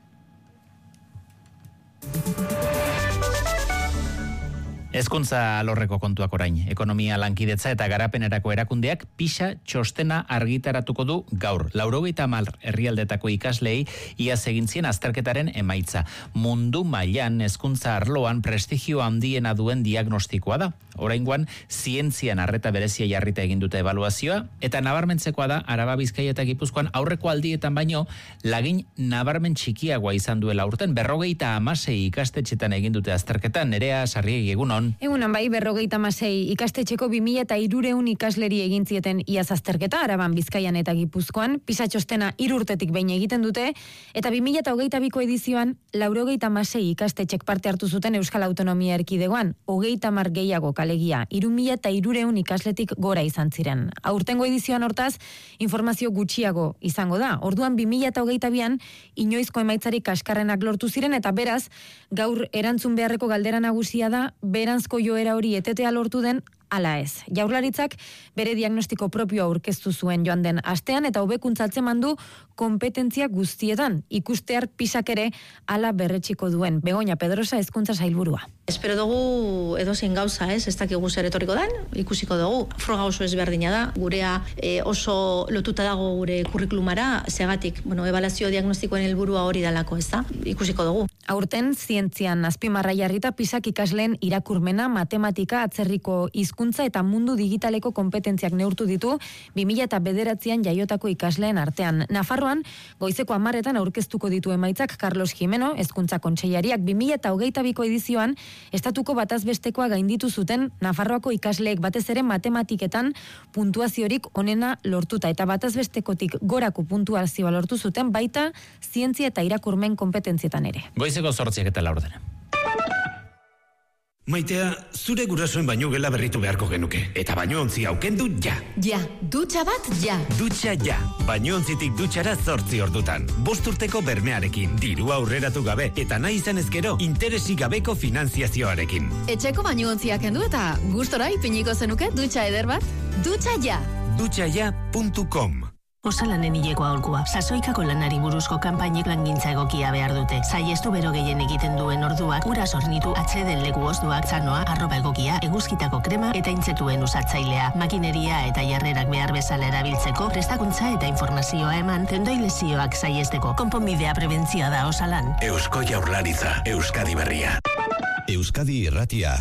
Hezkuntza alorreko kontuak orain, ekonomia lankidetza eta garapenerako erakundeak PISA txostena argitaratuko du gaur. Laurogeita hamar herrialdetako ikaslei iaz egin zien azterketaren emaitza. Mundu mailan hezkuntza arloan prestigio handiena duen diagnostikoa da. Oraingoan zientzian arreta berezia jarrita egin dute ebaluazioa eta nabarmentzekoa da Araba, Bizkaia eta Gipuzkoan aurreko aldietan baino lagin nabarmen txikiagoa izan duela urten. Berrogeita hamasei ikastetxetan egin dute azterketan. Nerea Sarriegi, egunon. Egunon bai, berrogeita hamasei ikastetxeko bi mila eta hirurehun ikasleri egin zieten iaz azterketa, Araban, Bizkaian eta Gipuzkoan, PISA txostena hiru urtetik behin egiten dute, eta bi mila eta hogeita biko edizioan, laurogeita hamasei ikastetxek parte hartu zuten Euskal Autonomia Erkidegoan, hogeita hamar gehiago kalegia, hiru mila eta hirurehun ikasletik gora izan ziren. Aurtengo edizioan hortaz, informazio gutxiago izango da. Orduan bi mila eta hogeita bian, inoizko emaitzarik kaskarrenak lortu ziren, eta beraz, gaur erantzun beharreko galdera nagusia da, beranzko joera hori etetea lortu den, ala ez. Jaurlaritzak bere diagnostiko propioa aurkeztu zuen joan den astean eta hobekuntza atzeman du kompetentzia guztietan. Ikustear PISak ere ala berretxiko duen. Begoña Pedrosa hezkuntza sailburua. Espero dugu edozein gauza, ez, ez dakigu zer etorriko dan, ikusiko dugu. Froga oso ezberdina da, gurea e, oso lotuta dago gure kurrikulumara, segatik, bueno, ebaluazio diagnostikoen helburua hori dalako, ez da, ikusiko dugu. Aurten zientzian azpimarra jarrita PISak ikasleen irakurmena, matematika, atzerriko hizkuntza eta mundu digitaleko kompetentziak neurtu ditu bi mila eta bederatzian jaiotako ikasleen artean. Nafarroan, goizeko hamarretan aurkeztuko ditu emaitzak Carlos Jimeno, hezkuntza kontseilariak bi mila eta hogeita biko edizioan, estatuko batazbestekoa gainditu zuten Nafarroako ikasleek batez ere matematiketan puntuaziorik onena lortuta eta batazbestekotik gorako puntuazioa lortu zuten baita zientzia eta irakurmen kompetentzietan ere. Goizeko zortziak eta laurdena. Maitea, zure gurasoen baino gela berritu beharko genuke. Eta baino ontzi aukendu ja. Ja, dutxa bat ja. Dutxa ja. Baino ontzitik dutxara zortzi ordutan. Bost urteko bermearekin, dirua aurreratu gabe, eta nahi izan ezkero, interesik gabeko finanziazioarekin. Etxeko baino ontziak kendu eta gustora ipiniko zenuke dutxa eder bat? Dutxa ja. dutxa ja puntu com. Osalanen hileko aholkua. Sasoikako lanari buruzko kanpainek langintza egokia behar dute. Saiestu bero gehien egiten duen orduak, ura sornitu, atxeden leku ozduak, zanoa, arropa egokia, eguzkitako krema eta intzetuen usatzailea. Makineria eta jarrerak behar bezala erabiltzeko, prestakuntza eta informazioa eman, tendoi lesioak saiesteko. Konponbidea prebentzioa da Osalan. Eusko Jaurlaritza, Euskadi Berria. Euskadi Irratia.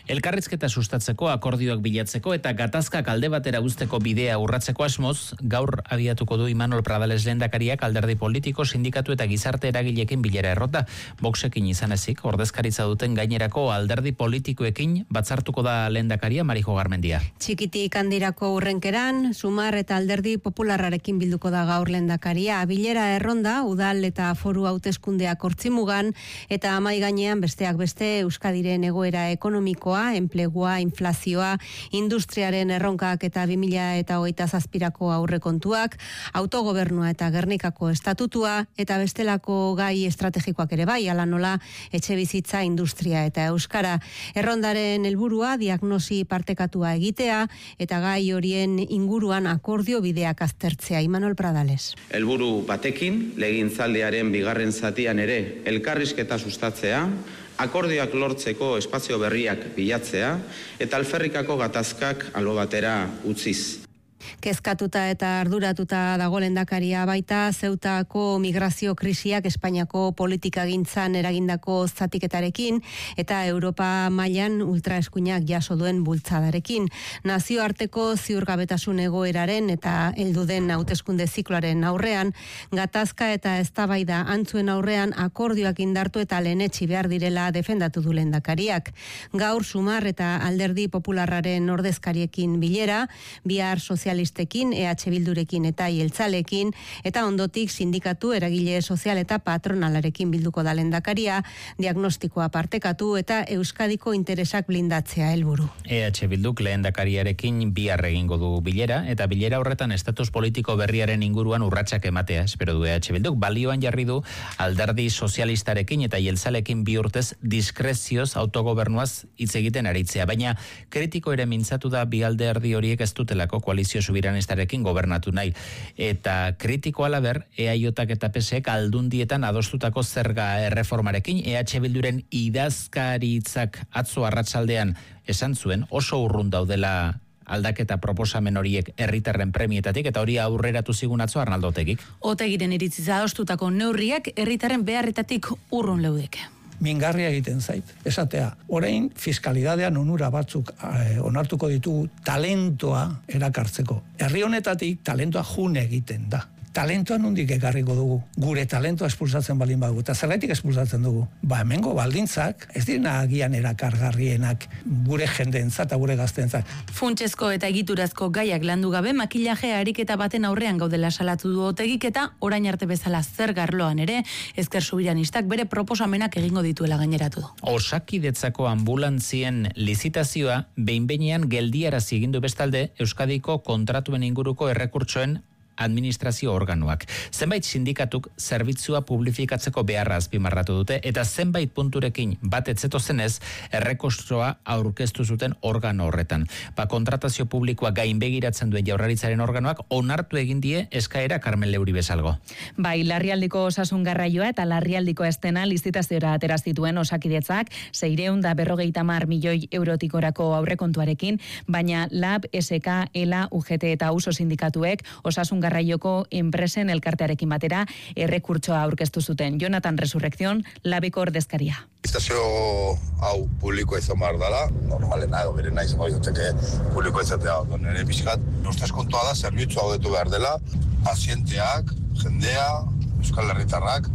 Elkarrizketa sustatzeko, akordioak bilatzeko eta gatazkak alde batera uzteko bidea urratzeko asmoz, gaur abiatuko du Imanol Pradales lehendakariak alderdi politiko, sindikatu eta gizarte eragilekin bilera errota. Voxekin izan ezik, ordezkaritza duten gainerako alderdi politikoekin batzartuko da lehendakaria Marijo Garmendia. Txikitik handirako urrenkeran, Sumar eta alderdi popularrarekin bilduko da gaur lehendakaria. Bilera erronda, udal eta foru hauteskundeak hortzimugan, eta amai gainean besteak beste Euskadiren egoera ekonomikoa, enplegua, inflazioa, industriaren erronkak eta bi mila hogeita zazpirako aurrekontuak, autogobernua eta Gernikako estatutua, eta bestelako gai estrategikoak ere bai, ala nola etxe bizitza, industria eta euskara. Errondaren helburua diagnosi partekatua egitea eta gai horien inguruan akordio bideak aztertzea. Imanol Pradales. Helburu batekin, legintzaldiaren bigarren zatian ere elkarrizketa sustatzea, akordioak lortzeko espazio berriak bilatzea eta alferrikako gatazkak albo batera utziz. Kezkatuta eta arduratuta dago lehendakaria baita Zeutako migrazio krisiak Espainiako politikagintzan eragindako zatiketarekin eta Europa mailan ultraeskuinak jaso duen bultzadarekin. Nazioarteko ziurgabetasun egoeraren eta heldu den hauteskunde zikloaren aurrean, gatazka eta eztabaida antzuen aurrean akordioak indartu eta lehenetsi behar direla defendatu du lehendakariak. Gaur Sumar eta alderdi popularraren ordezkariekin bilera, bihar sozialistekin, E H Bildurekin eta Jeltzalekin, eta ondotik sindikatu, eragile sozial eta patronalarekin bilduko da lehendakaria, diagnostikoa partekatu eta Euskadiko interesak blindatzea helburu. E H Bilduk lehendakariarekin bihar egingo du bilera, eta bilera horretan estatus politiko berriaren inguruan urratsak ematea, espero du E H Bilduk. Balioan jarri du alderdi sozialistarekin eta Jeltzalekin bi urtez diskrezioz autogobernuaz hitz egiten aritzea, baina kritiko ere mintzatu da bi alderdi horiek ez dutelako koalizio subiranistarekin gobernatu nahi. Eta kritiko alaber, E A Jak eta P S ek aldundietan adostutako zerga erreformarekin, E H Bilduren idazkaritzak atzo arratsaldean esan zuen oso urrun daudela aldaketa proposamen horiek herritarren premietatik, eta hori aurreratu zigun atzo Arnaldo Otegik. Otegiren iritziz adostutako neurriak herritarren beharretatik urrun leudeke. Mingarria egiten zait. Esatea, orain fiskalidadean onura batzuk eh, onartuko ditugu talentoa erakartzeko. Herri honetatik talentoa june egiten da. Talentoa nondik ekarriko dugu. Gure talentoa espulsatzen balin badugu. Eta zergaitik espulsatzen dugu? Ba, hemengo baldintzak, ez direna agian erakargarrienak gure jendeentzat eta gure gazteentzat. Funtsezko eta egiturazko gaiak landu gabe makillaje ariketa baten aurrean gaudela salatu du Otegik, eta orain arte bezala zer garloan ere ezker subiranistak bere proposamenak egingo dituela gaineratu du. Osakidetzako ambulantzien lizitazioa behin-behinean geldiarazi egin du bestalde Euskadiko kontratuen inguruko errekurtsoen administrazio organoak. Zenbait sindikatuk zerbitzua publifikatzeko beharra azpimarratu dute, eta zenbait punturekin bat etzeto zenez errekurtsoa aurkeztu zuten organo horretan. Ba, kontratazio publikoa gainbegiratzen duen Jaurlaritzaren organoak onartu egin die eskaera Carmen Leuri bezalgo. Bai, larrialdiko osasun garraioa eta larrialdiko estena lizitaziora atera zituen Osakidetzak seiehun eta berrogeita hamar milioi eurotikorako aurrekontuarekin, baina Lab, S K, ELA, U G T eta Uso sindikatuek osasun garraioko enpresen elkartearekin batera errekurtsoa aurkeztu zuten. Jonathan Resurrección, Labeko ordezkaria. Lizitazio hau publikoa izan behar dela, normalena edo bere nahi izango izateke publikoa izatea nire pixkat. Ustez kontua da, zerbitzu hau detu behar dela, pazienteak, jendea, euskal herritarrak,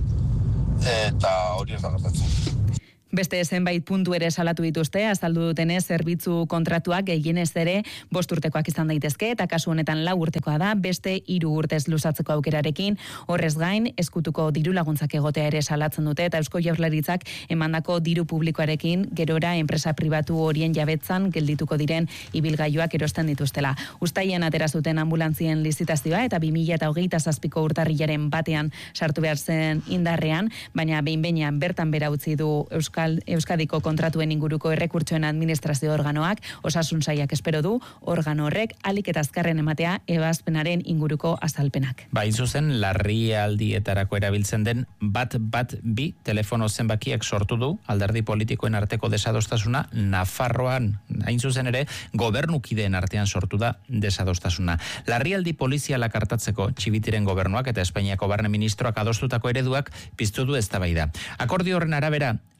eta hori ez da gertatzen. Beste zenbait puntu ere salatu dituzte, azaldu dutenez zerbitzu kontratuak gehienez ere bost urtekoak izan daitezke, eta kasu honetan lau urtekoa da, beste hiru urtez luzatzeko aukerarekin. Horrez gain, eskutuko diru laguntzak egotea ere salatzen dute, eta Eusko Jaurlaritzak emandako diru publikoarekin gerora enpresa pribatu horien jabetzan geldituko diren ibilgailuak erosten dituztela. Uztailean atera zuten ambulantzien lizitazioa, eta bi mila hogeita zazpiko urtarrilaren batean sartu behar zen indarrean, baina behin-behinean bertan bera utzi du Euskal Euskadiko kontratuen inguruko errekurtsoen administrazio organoak. Osasun sailak espero du organo horrek ahalik eta azkarren ematea ebazpenaren inguruko azalpenak. Ba, zuzen larrialdietarako erabiltzen den bat bat bi telefono zenbakiak sortu du alderdi politikoen arteko desadostasuna Nafarroan. Hain zuzen ere gobernukideen artean sortu da desadostasuna. Larrialdi polizialak hartatzeko Txibitiren gobernuak eta Espainiako barne ministroak adostutako ereduak piztu du eztabaida. Akordio horren arabera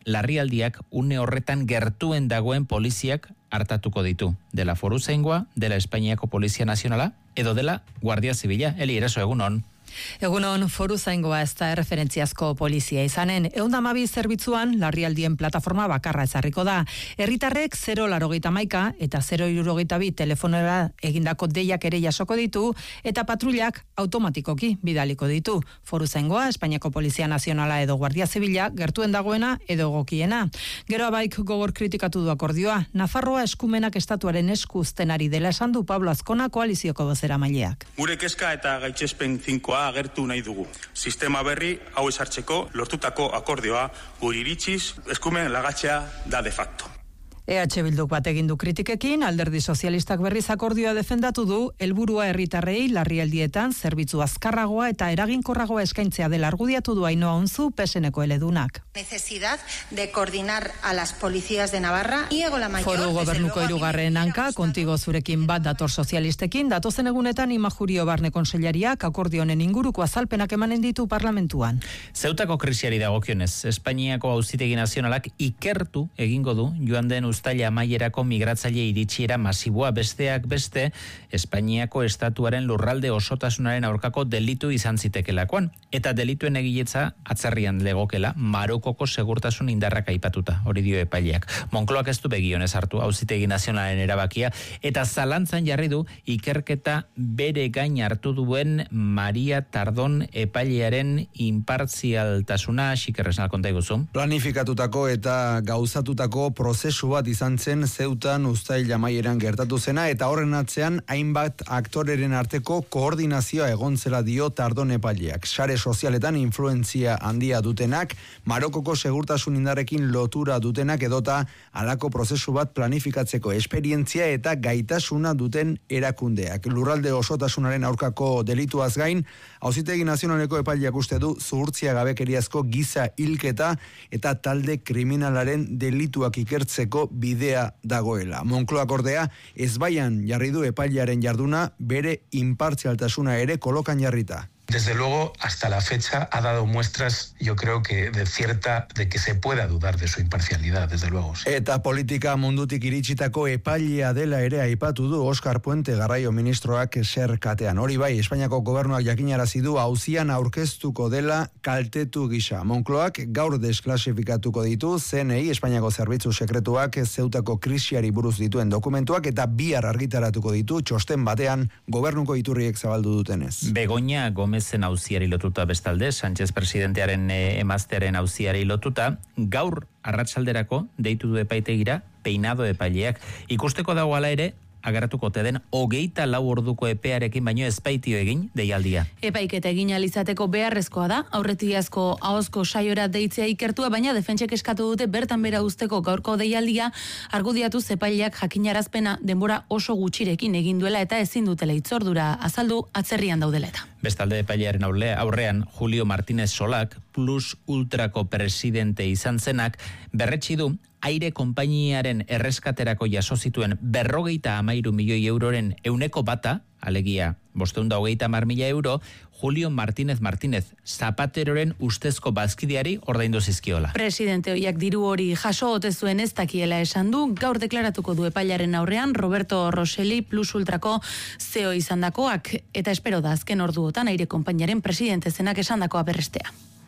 larrialdiak une horretan gertuen dagoen poliziak hartatuko ditu. Dela Foruzaingoa, dela Espainiako Polizia Nazionala, edo dela Guardia Zibila. Eli, eraso egunon. Egunon, Foruzaingoa ez da erreferentziazko polizia izanen. Ehun hamabi zerbitzuan larrialdien plataforma bakarra ezarriko da. Herritarrek zero laurogeita hamaika eta zero hirurogeita bi telefonera egindako deiak ere jasoko ditu eta patrullak automatikoki bidaliko ditu. Foruzaingoa, Espainiako Polizia Nazionala edo Guardia Zibila gertuen dagoena edo egokiena. Gero abaik gogor kritikatu du akordioa. Nafarroa eskumenak estatuaren esku uztenari dela esan du Pablo Azkona koalizioko bozeramaileak. Gure kezka eta gaitzespen finkoa agertu nahi dugu. Sistema berri hau esartzeko lortutako akordioa guri iritsiz eskumen lagatzea da de facto. E H Bilduk bat egin du kritikekin, Alderdi Sozialistak berriz akordioa defendatu du, helburua herritarrei larrialdietan zerbitzu azkarragoa eta eraginkorragoa eskaintzea dela argudiatu du Ainhoa Unzu P S N-ko eledunak. Necesidad de coordinar a las policías de Navarra y la mayor. Foru gobernuko hirugarren hanka, kontigo zurekin bat dator sozialistekin, datozen egunetan Imajurio Barne Kontseilariak akordio honen inguruko azalpenak emanen ditu parlamentuan. Zeutako krisiari dagokionez, Espainiako Auzitegi Nazionalak ikertu egingo du joan den uztaila amaierako migratzaile iritsiera masiboa, besteak beste Espainiako estatuaren lurralde osotasunaren aurkako delitu izan zitekelakoan, eta delituen egiletza atzerrian legokela Marokoko segurtasun indarrak aipatuta, hori dio epaileak. Moncloak ez du begionez hartu Auzitegi Nazionalaren erabakia, eta zalantzan jarri du ikerketa bere gain hartu duen Maria Tardon epailearen impartzialtasuna. Xikerresnal konta iguzu. Planifikatutako eta gauzatutako prozesu bat izan zen Zeutan uztail amaieran gertatu zena, eta horren atzean hainbat aktoreren arteko koordinazioa egon zela dio Tardon epaileak. Sare sozialetan influentzia handia dutenak, Marokoko segurtasun indarrekin lotura dutenak edota halako prozesu bat planifikatzeko esperientzia eta gaitasuna duten erakundeak. Lurralde osotasunaren aurkako delituaz gain, Auzitegi Nazionaleko epaileak uste du zuhurtzia gabekeriazko giza hilketa eta talde kriminalaren delituak ikertzeko bidea dagoela. Moncloak ordea ezbaian jarri du epailearen jarduna bere inpartzialtasuna ere kolokan jarrita. Desde luego, hasta la fecha ha dado muestras, yo creo que de cierta, de que se pueda dudar de su imparcialidad, desde luego. Sí. Eta politika mundutik iritsitako epailea dela ere aipatu du Oscar Puente garraio ministroak zer katean. Hori bai, Espainiako gobernuak jakinarazi du auzian aurkeztuko dela kaltetu gisa. Moncloak gaur desklasifikatuko ditu C N I, Espainiako zerbitzu sekretuak Zeutako krisiari buruz dituen dokumentuak, eta bihar argitaratuko ditu txosten batean gobernuko iturriek zabaldu dutenez. Begoña Gomezen auziari lotuta bestalde, Sánchez presidentearen e, emaztearen auziari lotuta, gaur arratsalderako deitu du epaitegira peinado epaileak. Ikusteko dago ala ere, agaratuko te den hogeita lau orduko epearekin baino ezpaitio egin deialdia. Epaiketa egin alizateko beharrezkoa da, aurretiazko ahozko saiora deitzea ikertua, baina defentsek eskatu dute bertan bera usteko gaurko deialdia, argudiatu epaileak jakinarazpena denbora oso gutxirekin egin duela eta ezin dutela itzordura azaldu atzerrian daudela eta. Bestalde epailearen aurrean, Julio Martínez Solak, Plus Ultrako presidente izan zenak, berretsi du aire konpainiaren erreskaterako jaso zituen berrogeita amairu milioi euroren euneko bata, alegia bosteun da hogeita hamar mila euro, Julio Martínez Martínez Zapateroren ustezko bazkideari ordaindu zizkiola. Presidente hoiak diru hori jaso ote zuen ez dakiela esan du, gaur deklaratuko du epailaren aurrean Roberto Rosselli Plus Ultrako C E O izandakoak, eta espero da azken orduotan aire konpainiaren presidente zenak esandakoa berrestea.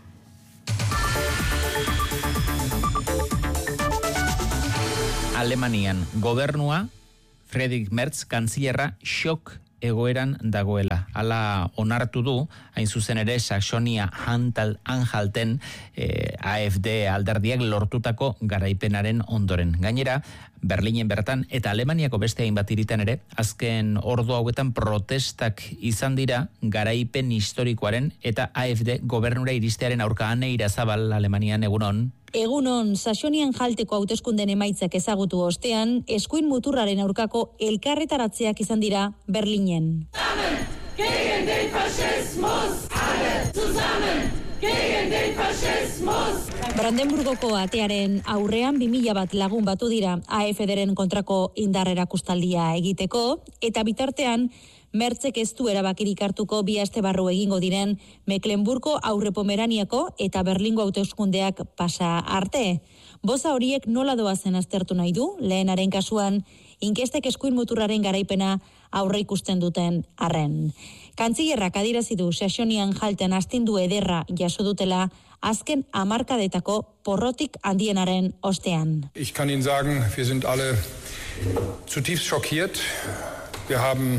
Alemanian gobernua Friedrich Merz kantzillerra shock egoeran dagoela. Hala onartu du, hain zuzen ere Saxonia Anhalten eh, A F D alderdiak lortutako garaipenaren ondoren. Gainera, Berlinen bertan eta Alemaniako beste hainbat hiritan ere, azken ordu hauetan protestak izan dira garaipen historikoaren eta A F D gobernura iristearen aurka. Ane Irazabal, Alemanian, egunon. Egunon, Saxonian jalteko hauteskunden emaitzak ezagutu ostean, eskuin muturraren aurkako elkarretaratzeak izan dira Berlinen. Zusammen gegen den Faschismus, alle zusammen gegen den Faschismus. Brandenburgoko atearen aurrean bi mila bat lagun batu dira A F D-ren kontrako indar erakustaldia egiteko, eta bitartean Mertzek ez du erabakirik hartuko bi aste barru egingo diren Mecklenburgo Aurre Pomeraniako eta Berlingo hauteskundeak pasa arte. Boza horiek nola doazen aztertu nahi du, lehenaren kasuan, inkestek eskuin muturraren garaipena aurre ikusten duten arren. Kantzillerrak adierazi du Saxonian jalten astindu ederra jaso dutela azken hamarkadetako porrotik handienaren ostean. Ich kann Ihnen sagen, wir sind alle zutiefst schockiert. Wir haben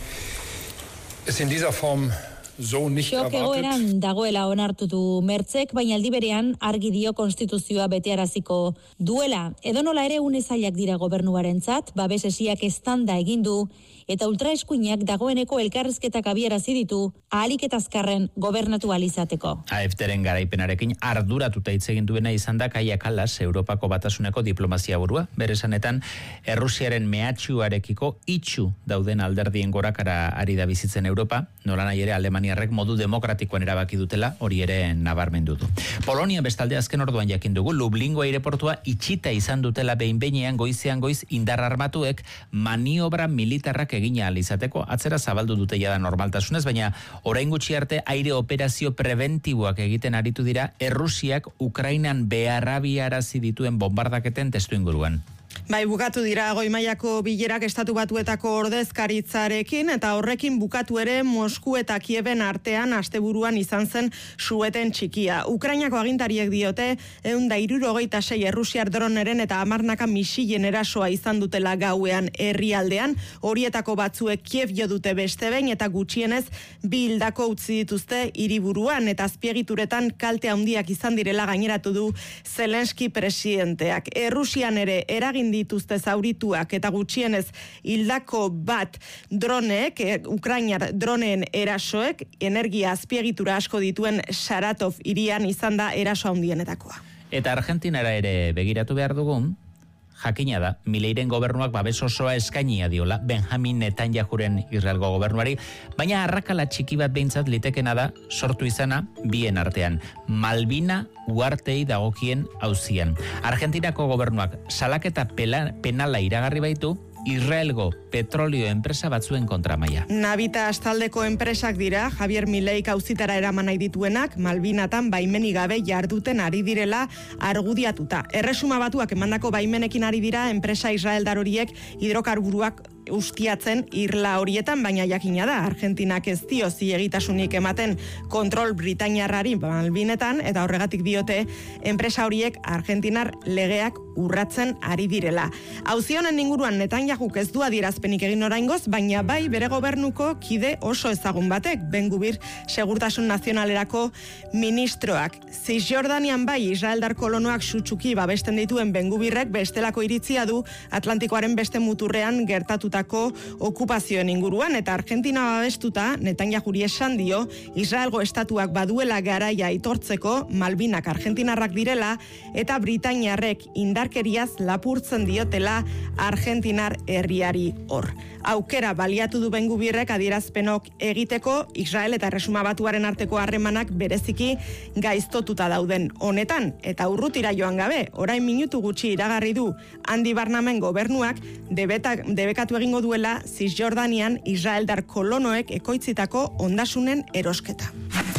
es in dieser Form so nicht erwartet. Egoeran dagoela onartu du Mertzek, baina aldi berean argi dio konstituzioa betearaziko duela. Edonola ere une zailak dira gobernuarentzat, babes esiak eztanda egin du eta ultraeskuinak dagoeneko elkarrizketak abiarazi ditu ahalik eta azkarren gobernatu alizateko. A F T-ren garaipenarekin arduratuta hitz egin duena izan da Kaia Kallas, Europako Batasuneko diplomazia burua. Bere esanetan, Errusiaren mehatxuarekiko itxu dauden alderdien gorakara ari da bizitzen Europa, nolanahi ere Alemaniarrek modu demokratikoan erabaki dutela, hori ere nabarmendu du. Polonia bestalde azken orduan jakin dugu, Lublingo aireportua itxita izan dutela behin-behinean goizean goiz indar armatuek maniobra militarrak egina alizateko, atzera zabaldu dute jada normaltasunez, baina orain gutxi arte aire operazio preventiboak egiten aritu dira Errusiak Ukrainan beharrabiarazi dituen bombardaketen testu inguruan. Bai, bukatu dira goi mailako bilerak Estatu Batuetako ordezkaritzarekin eta horrekin bukatu ere Mosku eta Kieben artean asteburuan izan zen sueten txikia. Ukrainako agintariek diote ehun eta hirurogeita sei errusiar droneren eta hamarnaka misilen erasoa izan dutela gauean herrialdean, horietako batzuek Kiev jo dute beste behin eta gutxienez bi hildako utzi dituzte hiriburuan eta azpiegituretan kalte handiak izan direla gaineratu du Zelenski presidenteak. Errusian ere eragin dituzte zaurituak eta gutxienez hildako bat droneek, Ukrainar droneen erasoek, energia azpiegitura asko dituen Saratov hirian izan da eraso handienetakoa. Eta Argentinara ere begiratu behar dugun, jakina da, Mileiren gobernuak babes osoa eskainia diola Benjamin Netanyahuren Israelgo gobernuari, baina arrakala txiki bat behintzat litekena da sortu izana bien artean. Malvina uhartei dagokien auzian. Argentinako gobernuak salaketa penala iragarri baitu Israelgo petrolio enpresa batzuen kontramaia. Navitas taldeko enpresak dira, Javier Mileik auzitara eraman nahi dituenak, Malvinatan baimeni gabe jarduten ari direla argudiatuta. Erresuma Batuak emandako baimenekin ari dira enpresa israeldar horiek hidrokarburuak ustiatzen irla horietan, baina jakina da, Argentinak ez dio zilegitasunik ematen kontrol britainiarrari Malvinetan, eta horregatik diote enpresa horiek Argentinar legeak urratzen ari direla. Auzi honen inguruan Netanyahuk ez du adierazpenik egin oraingoz, baina bai bere gobernuko kide oso ezagun batek, Ben Gvir Segurtasun Nazionalerako ministroak. Cisjordanian bai Israeldar kolonoak sutsuki babesten dituen Ben Gvirrek bestelako iritzia du Atlantikoaren beste muturrean gertatu okupazioen inguruan eta Argentina babestuta Netanyahuri esan dio Israelgo estatuak baduela garaia aitortzeko Malvinak argentinarrak direla eta britainiarrek indarkeriaz lapurtzen diotela argentinar herriari hor. Aukera baliatu du Ben Gvirrek adierazpenok egiteko Israel eta Erresuma Batuaren arteko harremanak bereziki gaiztotuta dauden honetan eta urrutira joan gabe, orain minutu gutxi iragarri du Andy Barnamen gobernuak debetak, debekatu egingo duela Cisjordanian Israeldar kolonoek ekoitzitako ondasunen erosketa.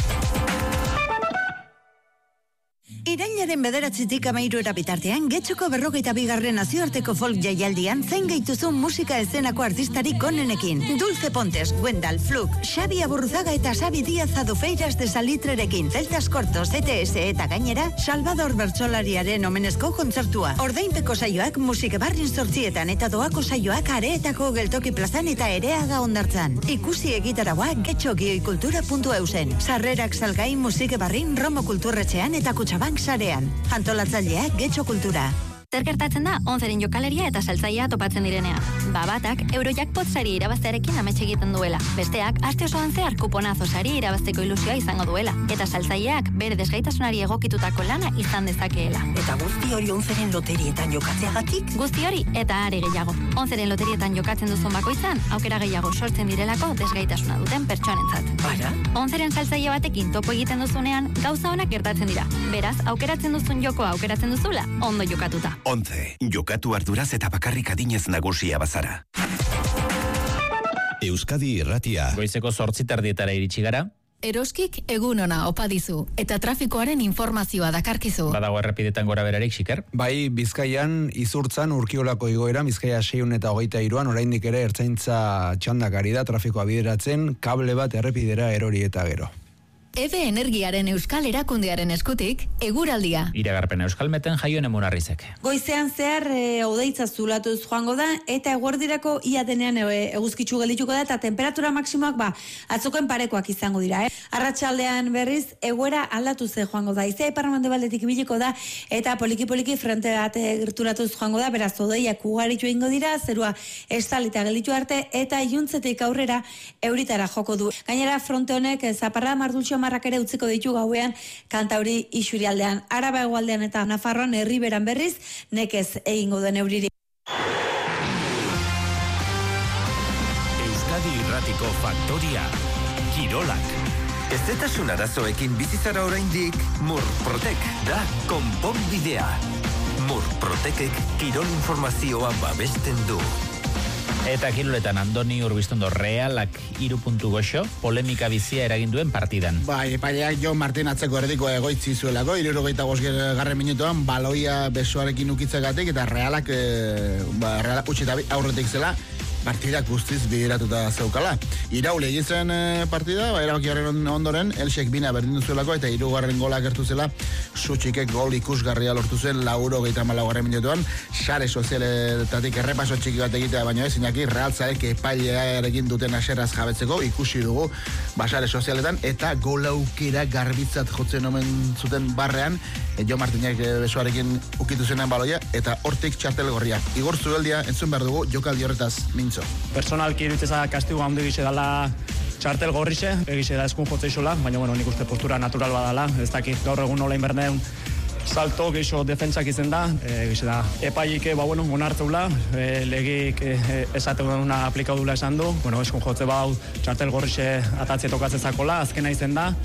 Irailaren bederatzitik amairura bitartean, Getxoko berrogeita bigarren nazioarteko folk jaialdian zain gaituzun musika eszenako artistarik onenekin. Dulce Pontes, Wendal, Fluk, Xabi Aburruzaga eta Xabi Díaz Adufeiras de Salitrerekin, Celtas Cortos, E T S eta gainera, Salvador Bertsolariaren omenezko kontzertua. Ordainpeko saioak musike barrin sortzietan eta doako saioak areetako geltoki plazan eta ereaga ondartzan. Ikusi egitaragoa getxogioikultura puntu eusen. Sarrerak salgai musike barrin Romo Kulturretxean eta Kutxabank sarean. Antolatzaileak Getxo Kultura. Zer gertatzen da, onzeren jokaleria eta saltzaia topatzen direnean. Ba batak, Eurojackpot sari irabaztearekin amets egiten duela. Besteak, aste osoan zehar kuponazo sari irabazteko ilusioa izango duela. Eta saltzaileak bere desgaitasunari egokitutako lana izan dezakeela. Eta guzti hori onzeren loterietan jokatzeagatik? Guzti hori eta are gehiago. Onzeren loterietan jokatzen duzun bakoitzan, aukera gehiago sortzen direlako desgaitasuna duten pertsonentzat. Bara? Onzeren saltzaile batekin topo egiten duzunean, gauza honak gertatzen dira. Beraz, aukeratzen duzun jokoa aukeratzen duzula, ondo jokatuta. Once, jokatu arduraz eta bakarrik adinez nagusia bazara. Euskadi Irratia. Goizeko zortzi terdietara iritsi gara. Eroskik egun ona opa dizu eta trafikoaren informazioa dakarkizu. Badago errepidetan gora berarik, Xiker? Bai, Bizkaian izurtzan Urkiolako igoera, Bizkaia seiehun eta hogeita hiruan oraindik ere ertzaintza txandakari da trafikoa bideratzen, kable bat errepidera erori eta gero. Eve Energiaren Euskal Erakundearen eskutik, eguraldia. Iragarpena Euskalmeten Jaioen Emunarrizek. Goizean zehar e, odeitza zulatuz joango da, eta eguerdirako ia denean e, eguzkitzu geldituko da, eta temperatura maksimoak ba, atzokoen parekoak izango dira. Eh? Arratsaldean berriz, egoera aldatu ze joango da. Izea iparramendebaldetik ibiliko da, eta poliki-poliki frente bat gerturatuz joango da, beraz odeiak ugaritu egingo dira, zerua estalita gelditu arte, eta iluntzetik aurrera euritara joko du. Gainera, fronte honek zaparra mardultxo marrak ere utziko ditu gauean Kantauri isurialdean. Araba hegoaldean eta Nafarroan herriberan berriz nekez egingo den euririk. Euskadi Irratiko Faktoria Kirolak. Ezetasun arazoekin bizizara oraindik Murprotek da konponbidea. Murprotekek kirol informazioa babesten du. Eta kiroletan Andoni Urbistondo Realak hiru puntu goxo, polemika bizia eragin duen partidan. Bai, epaileak Jon Martin atzeko erdiko egoitzi zuelako, hirurogeita bost garren minutuan baloia besoarekin ukitzegatik eta Realak e, ba, Realak utxita aurretik zela partidak guztiz bideratuta zeukala. Iraule egin zen e, partida, ba, erabakiaren ondoren, Elsek bina berdin duzuelako eta hirugarren gola gertu zela, Sutxikek gol ikusgarria lortu zen lauro gehieta malaugarren minutuan, sare sozialetatik errepaso txiki bat egitea baino ez, inaki Realtzarek epailearekin duten aserraz jabetzeko ikusi dugu basare sozialetan eta gola aukera garbitzat jotzen omen zuten barrean, e, Jo Martinek e, besoarekin ukitu zenen baloia eta hortik txartel gorria. Igor Zubeldia entzun behar dugu jokaldi horretaz mintzo. Personalki irutzeza kastigo handi gize dala txartel gorrixe, egize da eskun jotze isola, baina bueno, nik uste postura natural badala, ez dakit gaur egun nola inberneun salto geixo defentsak izen da, e, gize da epailike, ba bueno, onartzeula, e, legik e, esateuna aplikaudula esan du, bueno, eskun jotze bau txartel gorrixe atatze tokatzezakola, azkena izen da,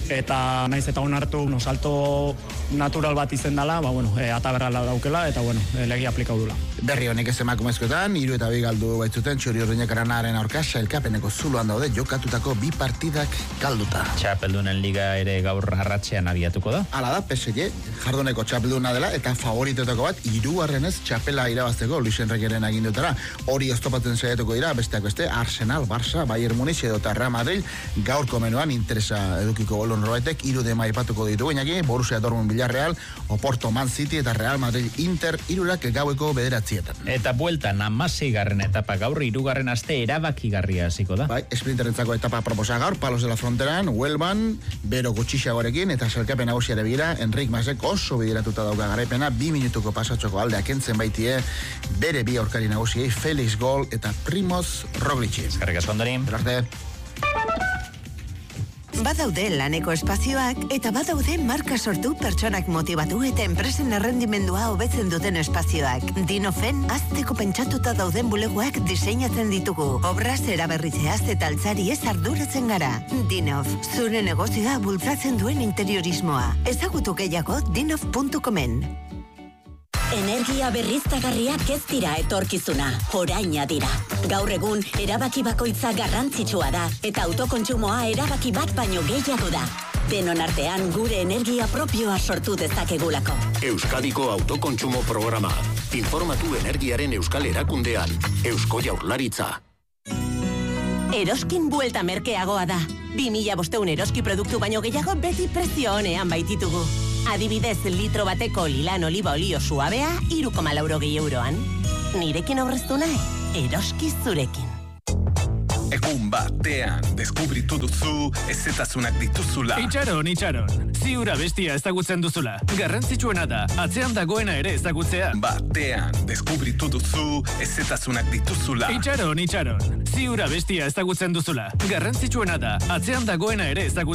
eta naiz eta onartu no, salto natural bat izen dela, ba, bueno, e, ataberrala daukela, eta bueno, e, legi aplikau dula. Berri honek ez emakumezkoetan, hiru eta bi galdu baitzuten, Txuri Urdinek Aranaren aurka, sailkapeneko zuloan daude jokatutako bi partidak galduta. Txapeldunen liga ere gaur arratsean abiatuko da? Hala da, P S G, jarduneko txapelduna dela, eta favoritetako bat, hirugarrenez txapela irabazteko Luis Enriqueren agindutara. Hori oztopatzen saiatuko dira, besteak beste, Arsenal, Barça, Bayern Munich edo Real Madrid, gaurko menuan interesa edukiko bolon Roetek hiru dema aipatuko ditu gainaki, Borussia Dortmund Villarreal, Oporto Man City eta Real Madrid Inter hirurak gaueko bederatzietan. Eta bueltan hamaseigarren etapa gaur hirugarren aste erabakigarria hasiko da. Bai, esprinterentzako etapa proposa gaur, Palos de la Fronteran, Huelban, Bero Gutxiagorekin eta sailkapen nagusiare begira, Enrik Masek oso bideratuta dauka garaipena, bi minutuko pasatxoko aldeak entzen baitie, bere bi aurkari nagusiei, Felix Gol eta Primoz Roglic. Eskerrik asko Andoni. Arte. Badaude laneko espazioak eta badaude marka sortu pertsonak motibatu eta enpresen errendimendua hobetzen duten espazioak. Dinofen azteko pentsatuta dauden bulegoak diseinatzen ditugu. Obraz eraberritzeaz eta altzari ez arduratzen gara. Dinof, zure negozioa bultzatzen duen interiorismoa. Ezagutu gehiago dinof puntu comen. Energia berriztagarriak ez dira etorkizuna, oraina dira. Gaur egun, erabaki bakoitza garrantzitsua da, eta autokontsumoa erabaki bat baino gehiago da. Denon artean gure energia propioa sortu dezakegulako. Euskadiko autokontsumo programa. Informatu energiaren euskal erakundean. Eusko Jaurlaritza. Eroskin buelta merkeagoa da. bi mila bosteun eroski produktu baino gehiago beti prezio honean baititugu. Adibidez, litro bateko lilan oliba olio suabea, hiru koma laurogei euroan. Nirekin aurreztu nahi, eroski zurekin. Egun batean, deskubritu duzu, ezetasunak dituzula. Itxaron, itxaron. Ziura bestia ezagutzen duzula. Garrantzitsuena da, atzean dagoena ere ezagutzea. Batean, deskubritu duzu, ezetasunak dituzula. Itxaron, itxaron. Ziura bestia ezagutzen duzula. Garrantzitsuena da, atzean dagoena ere ezagutzea.